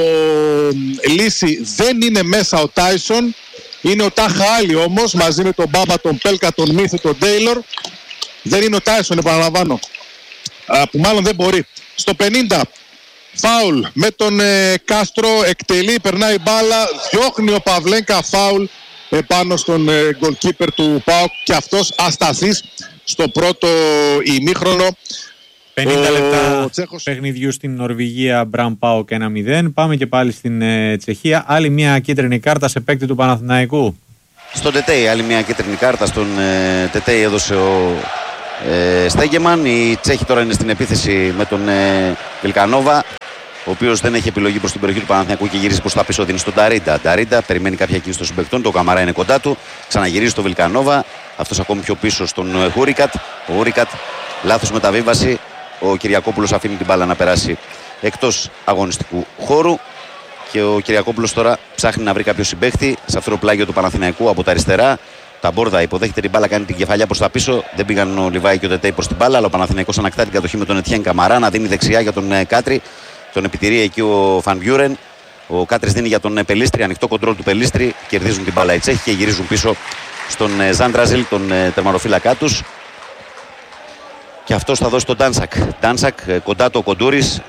Λύση, δεν είναι μέσα ο Τάισον, είναι ο Τάχα Άλλη όμως μαζί με τον Μπάμπα, τον Πέλκα, τον Μίθου, τον Τέιλορ. Δεν είναι ο Τάισον, επαναλαμβάνω, που μάλλον δεν μπορεί. Στο 50 Φάουλ με τον Κάστρο, εκτελεί, περνάει μπάλα, διώχνει ο Παυλένκα φάουλ επάνω στον goalkeeper του ΠΑΟΚ και αυτός ασταθής στο πρώτο ημίχρονο. 50 λεπτά παιχνιδιού στην Νορβηγία, Μπραμ ΠΑΟΚ 1-0. Πάμε και πάλι στην Τσεχία. Άλλη μια κίτρινη κάρτα σε παίκτη του Παναθηναϊκού. Στον Τετέι, άλλη μια κίτρινη κάρτα στον Τετέι έδωσε ο Στέγκεμαν. Οι Τσέχοι τώρα είναι στην επίθεση με τον Βιλκανόβα, ο οποίος δεν έχει επιλογή προς την περιοχή του Παναθηναϊκού και γυρίζει προς τα πίσω, δίνει στον Νταρίντα. Νταρίντα περιμένει κάποια κίνηση των συμπαικτών, το Καμαρά είναι κοντά του, ξαναγυρίζει στο Βιλκανόβα, αυτός ακόμη πιο πίσω στον Χούρικατ. Ο Χούρικατ, λάθος μεταβίβαση, ο Κυριακόπουλος αφήνει την μπάλα να περάσει εκτός αγωνιστικού χώρου και ο Κυριακόπουλος τώρα ψάχνει να βρει κάποιο συμπαίχτη σε αυτό το πλάγιο του Παναθηναϊκού από τα αριστερά. Τα Μπόρδα υποδέχεται την μπάλα, κάνει την κεφαλιά προς τα πίσω. Δεν πήγαν ο Λιβάη και ο Τετέι προς την μπάλα, αλλά ο Παναθηναϊκός ανακτά την κατοχή με τον Ετιέν Καμαρά να δίνει δεξιά για τον Κάτρι. Τον επιτηρεί εκεί ο Φαν Μπιούρεν. Ο Κάτρις δίνει για τον Πελίστρη, ανοιχτό κοντρόλ του Πελίστρη. Κερδίζουν την μπάλα οι Τσέχοι και γυρίζουν πίσω στον Ζάντραζιλ, τον τερματοφύλακά τους. Και αυτός θα δώσει τον Ντάνσακ. Ντάνσακ κοντά του ο Κοντούρης.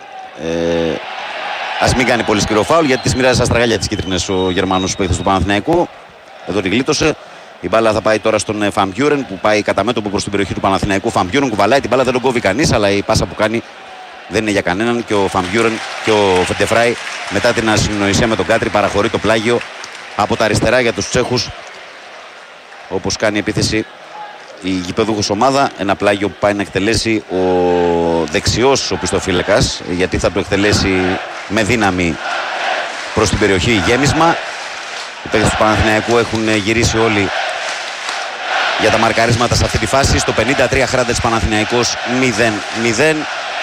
Ας μην κάνει πολύ σκληρό φάουλ γιατί τις μοιράζει στα στραγάλια τις κίτρινες ο Γερμανός παίκτης του Παναθηναϊκού. Εδώ την γλίτωσε. Η μπάλα θα πάει τώρα στον Φαμπιούρεν που πάει κατά μέτωπο προς την περιοχή του Παναθηναϊκού. Φαμπιούρεν κουβαλάει την μπάλα, δεν τον κόβει κανείς, αλλά η πάσα που κάνει δεν είναι για κανέναν. Και ο Φαμπιούρεν και ο Φεντεφράι μετά την ασυνοησία με τον Κάτρι παραχωρεί το πλάγιο από τα αριστερά για τους Τσέχους. Όπως κάνει επίθεση η γηπεδούχος ομάδα. Ένα πλάγιο που πάει να εκτελέσει ο δεξιός ο πιστοφύλακας, γιατί θα το εκτελέσει με δύναμη προς την περιοχή γέμισμα. Οι παίκτες του Παναθηναϊκού έχουν γυρίσει όλοι για τα μαρκαρίσματα σε αυτή τη φάση. Στο 53 Χράντετς Παναθηναϊκός 0-0.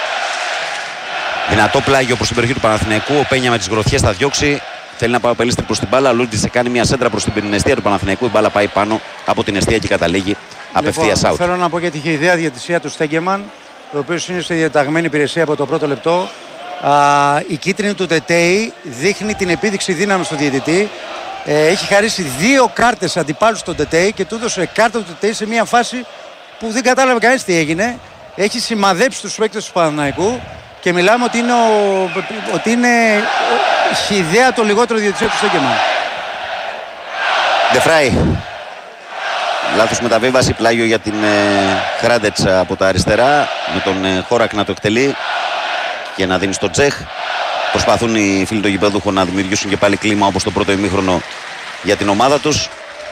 Δυνατό πλάγιο προς την περιοχή του Παναθηναϊκού. Ο Πένια με τις γροθιές θα διώξει. Θέλει να πάει ο Πελίστρη προς την μπάλα. Λούντις κάνει μια σέντρα προς την αιστεία του Παναθηναϊκού. Η μπάλα πάει πάνω από την αιστεία και καταλήγει απευθείας out. Θέλω να πω για τη ιδέα διαιτησία του Στέγκεμαν, ο οποίος είναι στη διαταγμένη υπηρεσία από το πρώτο λεπτό. Η κίτρινη του Τετέι δείχνει την επίδειξη δύναμη στο διαιτητή. Έχει χαρίσει 2 κάρτες αντιπάλους στον Τετέι και του έδωσε κάρτα του Τετέι σε μια φάση που δεν κατάλαβε κανείς τι έγινε. Έχει σημαδέψει τους παίκτες του Παναθηναϊκού και μιλάμε ότι είναι ιδέα το λιγότερο διαιτησία του Στέγκεμαν. Ντεφράι. Λάθος μεταβίβαση, πλάγιο για την Χράντετς από τα αριστερά, με τον Χόρακ να το εκτελεί και να δίνει στο Τσέχ. Προσπαθούν οι φίλοι του γηπεδούχου να δημιουργήσουν και πάλι κλίμα όπως το πρώτο ημίχρονο για την ομάδα τους.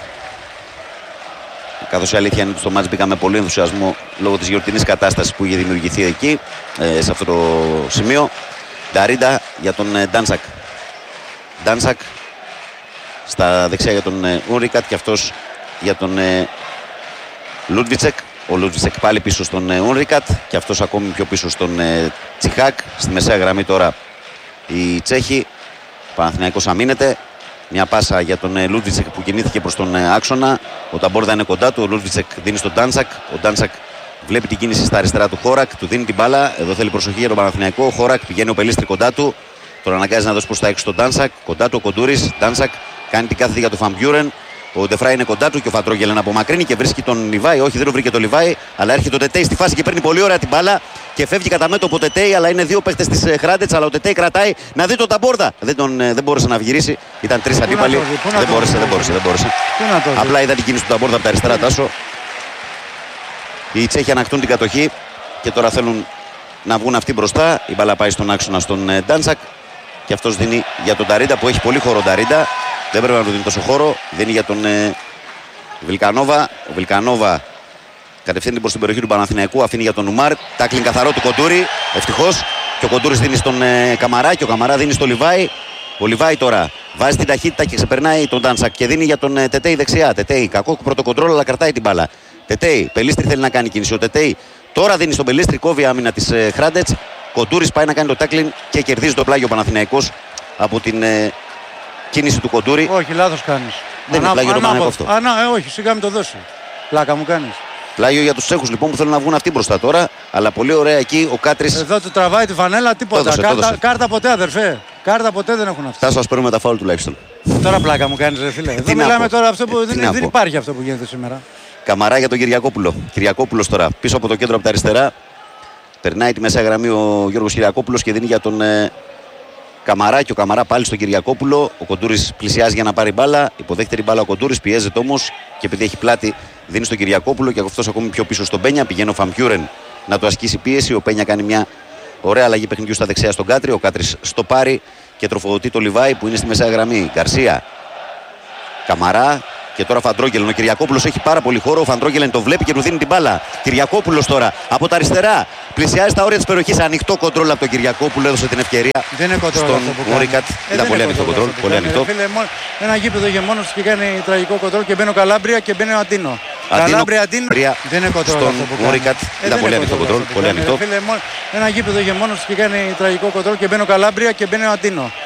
Καθώς η αλήθεια είναι ότι στο μάτς μπήκα με πολύ ενθουσιασμό λόγω της γιορτινής κατάστασης που είχε δημιουργηθεί εκεί, σε αυτό το σημείο. Νταρίντα για τον Ντάνσακ. Ντάνσακ στα δεξιά για τον Ούρικατ και αυτός για τον Λούντβιτσεκ. Ο Λούντβιτσεκ πάλι πίσω στον Ούρικατ και αυτός ακόμη πιο πίσω στον Τσιχάκ. Στη μεσαία γραμμή τώρα οι Τσέχοι. Ο Παναθηναϊκός αμήνεται. Μια πάσα για τον Λούντβιτσεκ που κινήθηκε προς τον άξονα. Ο Ταμπόρδα είναι κοντά του. Ο Λούντβιτσεκ δίνει στον Ντάνσακ. Ο Ντάνσακ βλέπει την κίνηση στα αριστερά του Χόρακ. Του δίνει την μπάλα. Εδώ θέλει προσοχή για τον Παναθηναϊκό. Ο Χόρακ πηγαίνει ο Πελίστρη κοντά του. Τον αναγκάζει να δώσει προς τα έξω τον Ντάνσακ. Κοντά του ο Κοντούρης. Ντάνσακ κάνει την κάθετη για τον Φαμπιούρεν. Ο Ντεφράι είναι κοντά του και ο Φατρόγελεν απομακρύνει και βρίσκει τον Λιβάη. Όχι, δεν το βρήκε τον Λιβάη, αλλά έρχεται ο Τετέι στη φάση και παίρνει πολύ ωραία την μπάλα και φεύγει κατά μέτωπο ο Τετέι. Αλλά είναι 2 παίχτες της Χράντετς. Αλλά ο Τετέι κρατάει να δει τον Ταμπόρδα. Δεν μπόρεσε να γυρίσει. Ήταν 3 αντίπαλοι. Δεν μπόρεσε. Απλά είδα την κίνηση του Ταμπόρδα από τα αριστερά, Τάσο. Οι Τσέχοι ανακτούν την κατοχή και τώρα θέλουν να βγουν αυτοί μπροστά. Η μπάλα πάει στον άξονα στον Ντάνσακ και αυτός δίνει για τον Νταρίντα που έχει πολύ χώρο. Νταρίντα. Δεν πρέπει να του δίνει τόσο χώρο. Δίνει για τον Βιλκανόβα. Ο Βιλκανόβα κατευθύνει προς την περιοχή του Παναθηναϊκού. Αφήνει για τον Ουμάρ. Τάκλιν καθαρό του Κοντούρη. Ευτυχώς. Και ο Κοντούρης δίνει στον Καμαρά. Και ο Καμαρά δίνει στο Λιβάη. Ο Λιβάη τώρα βάζει την ταχύτητα και ξεπερνάει τον Ντάνσακ. Και δίνει για τον Τετέι δεξιά. Τετέι κακό πρώτο κοντρόλ αλλά κρατάει την μπάλα. Τετέι. Πελίστρη θέλει να κάνει κίνηση. Ο Τετέι τώρα δίνει στον Πελίστρη. Κόβει άμυνα της Χράντετς. Κοντούρης πάει να κάνει το τάκλιν και κερδίζει το πλάγιο Παναθηναϊκός από την κίνηση του Κοντούρη. Όχι, λάθος κάνεις. Δεν είναι πλάγιο το Παναθηναϊκό αυτό. Όχι, σιγά μην το δώσει. Πλάκα μου κάνεις. Πλάγιο για τους Τσέχους λοιπόν που θέλουν να βγουν αυτοί μπροστά τώρα. Αλλά πολύ ωραία εκεί ο Κάτρης. Εδώ του τραβάει τη φανέλα, τίποτα. Κάρτα ποτέ, αδερφέ. Κάρτα ποτέ δεν έχουν αυτοί. Θα σας παίρνουμε τα φάουλ τουλάχιστον. Τώρα πλάκα μου κάνεις, ρε φίλε. Εδώ μιλάμε τώρα αυτό που δεν υπάρχει αυτό που γίνεται σήμερα. Καμαρά για τον Κυριακόπουλο. Κυριακόπουλος τώρα πίσω από το κέντρο από τα αριστερά. Περνάει τη μέσα γραμμή ο Γιώργος Κυριακόπουλος και δίνει για τον Καμαρά. Και ο Καμαρά πάλι στον Κυριακόπουλο. Ο Κοντούρης πλησιάζει για να πάρει μπάλα. Υποδέχεται την μπάλα ο Κοντούρης, πιέζεται όμως και επειδή έχει πλάτη δίνει στον Κυριακόπουλο και αυτός ακόμη πιο πίσω στον Πένια. Πηγαίνει ο Φαμπιούρεν να του ασκήσει πίεση. Ο Πένια κάνει μια ωραία αλλαγή παιχνιδιού στα δεξιά στον Κάτρι. Ο Κάτρις στο πάρει και τροφοδοτεί το Λιβάη που είναι στη μεσαία γραμμή. Γκαρσία. Καμαρά. Και τώρα Φαντρόγγελεν. Ο Κυριακόπουλος έχει πάρα πολύ χώρο. Ο Φαντρόγγελεν το βλέπει και του δίνει την μπάλα. Κυριακόπουλος τώρα από τα αριστερά. Πλησιάζει τα όρια της περιοχής. Ανοιχτό κοντρόλ από τον Κυριακόπουλο. Έδωσε την ευκαιρία. Δεν είναι κοντρόλ. Στον Μόρικατ. Ήταν πολύ ανοιχτό κοντρόλ. Πολύ ανοιχτό. Ένα γήπεδο είχε μόνος και κάνει τραγικό κοντρόλ και μπαίνει ο Καλάμπρια και μπαίνει ο Αντίνο. Καλάμπρια Αντίνο. Δεν είναι κοντρόλ. Στον Μόρικατ. Ήταν πολύ ανοιχτό κοντρόλ. Πολύ ανοιχτό. Ένα γήπεδο είχε μόνος και κάνει τραγικό κοντρόλ και μπαίνει ο Καλάμπρια και μπαίνει ο Αντίνο.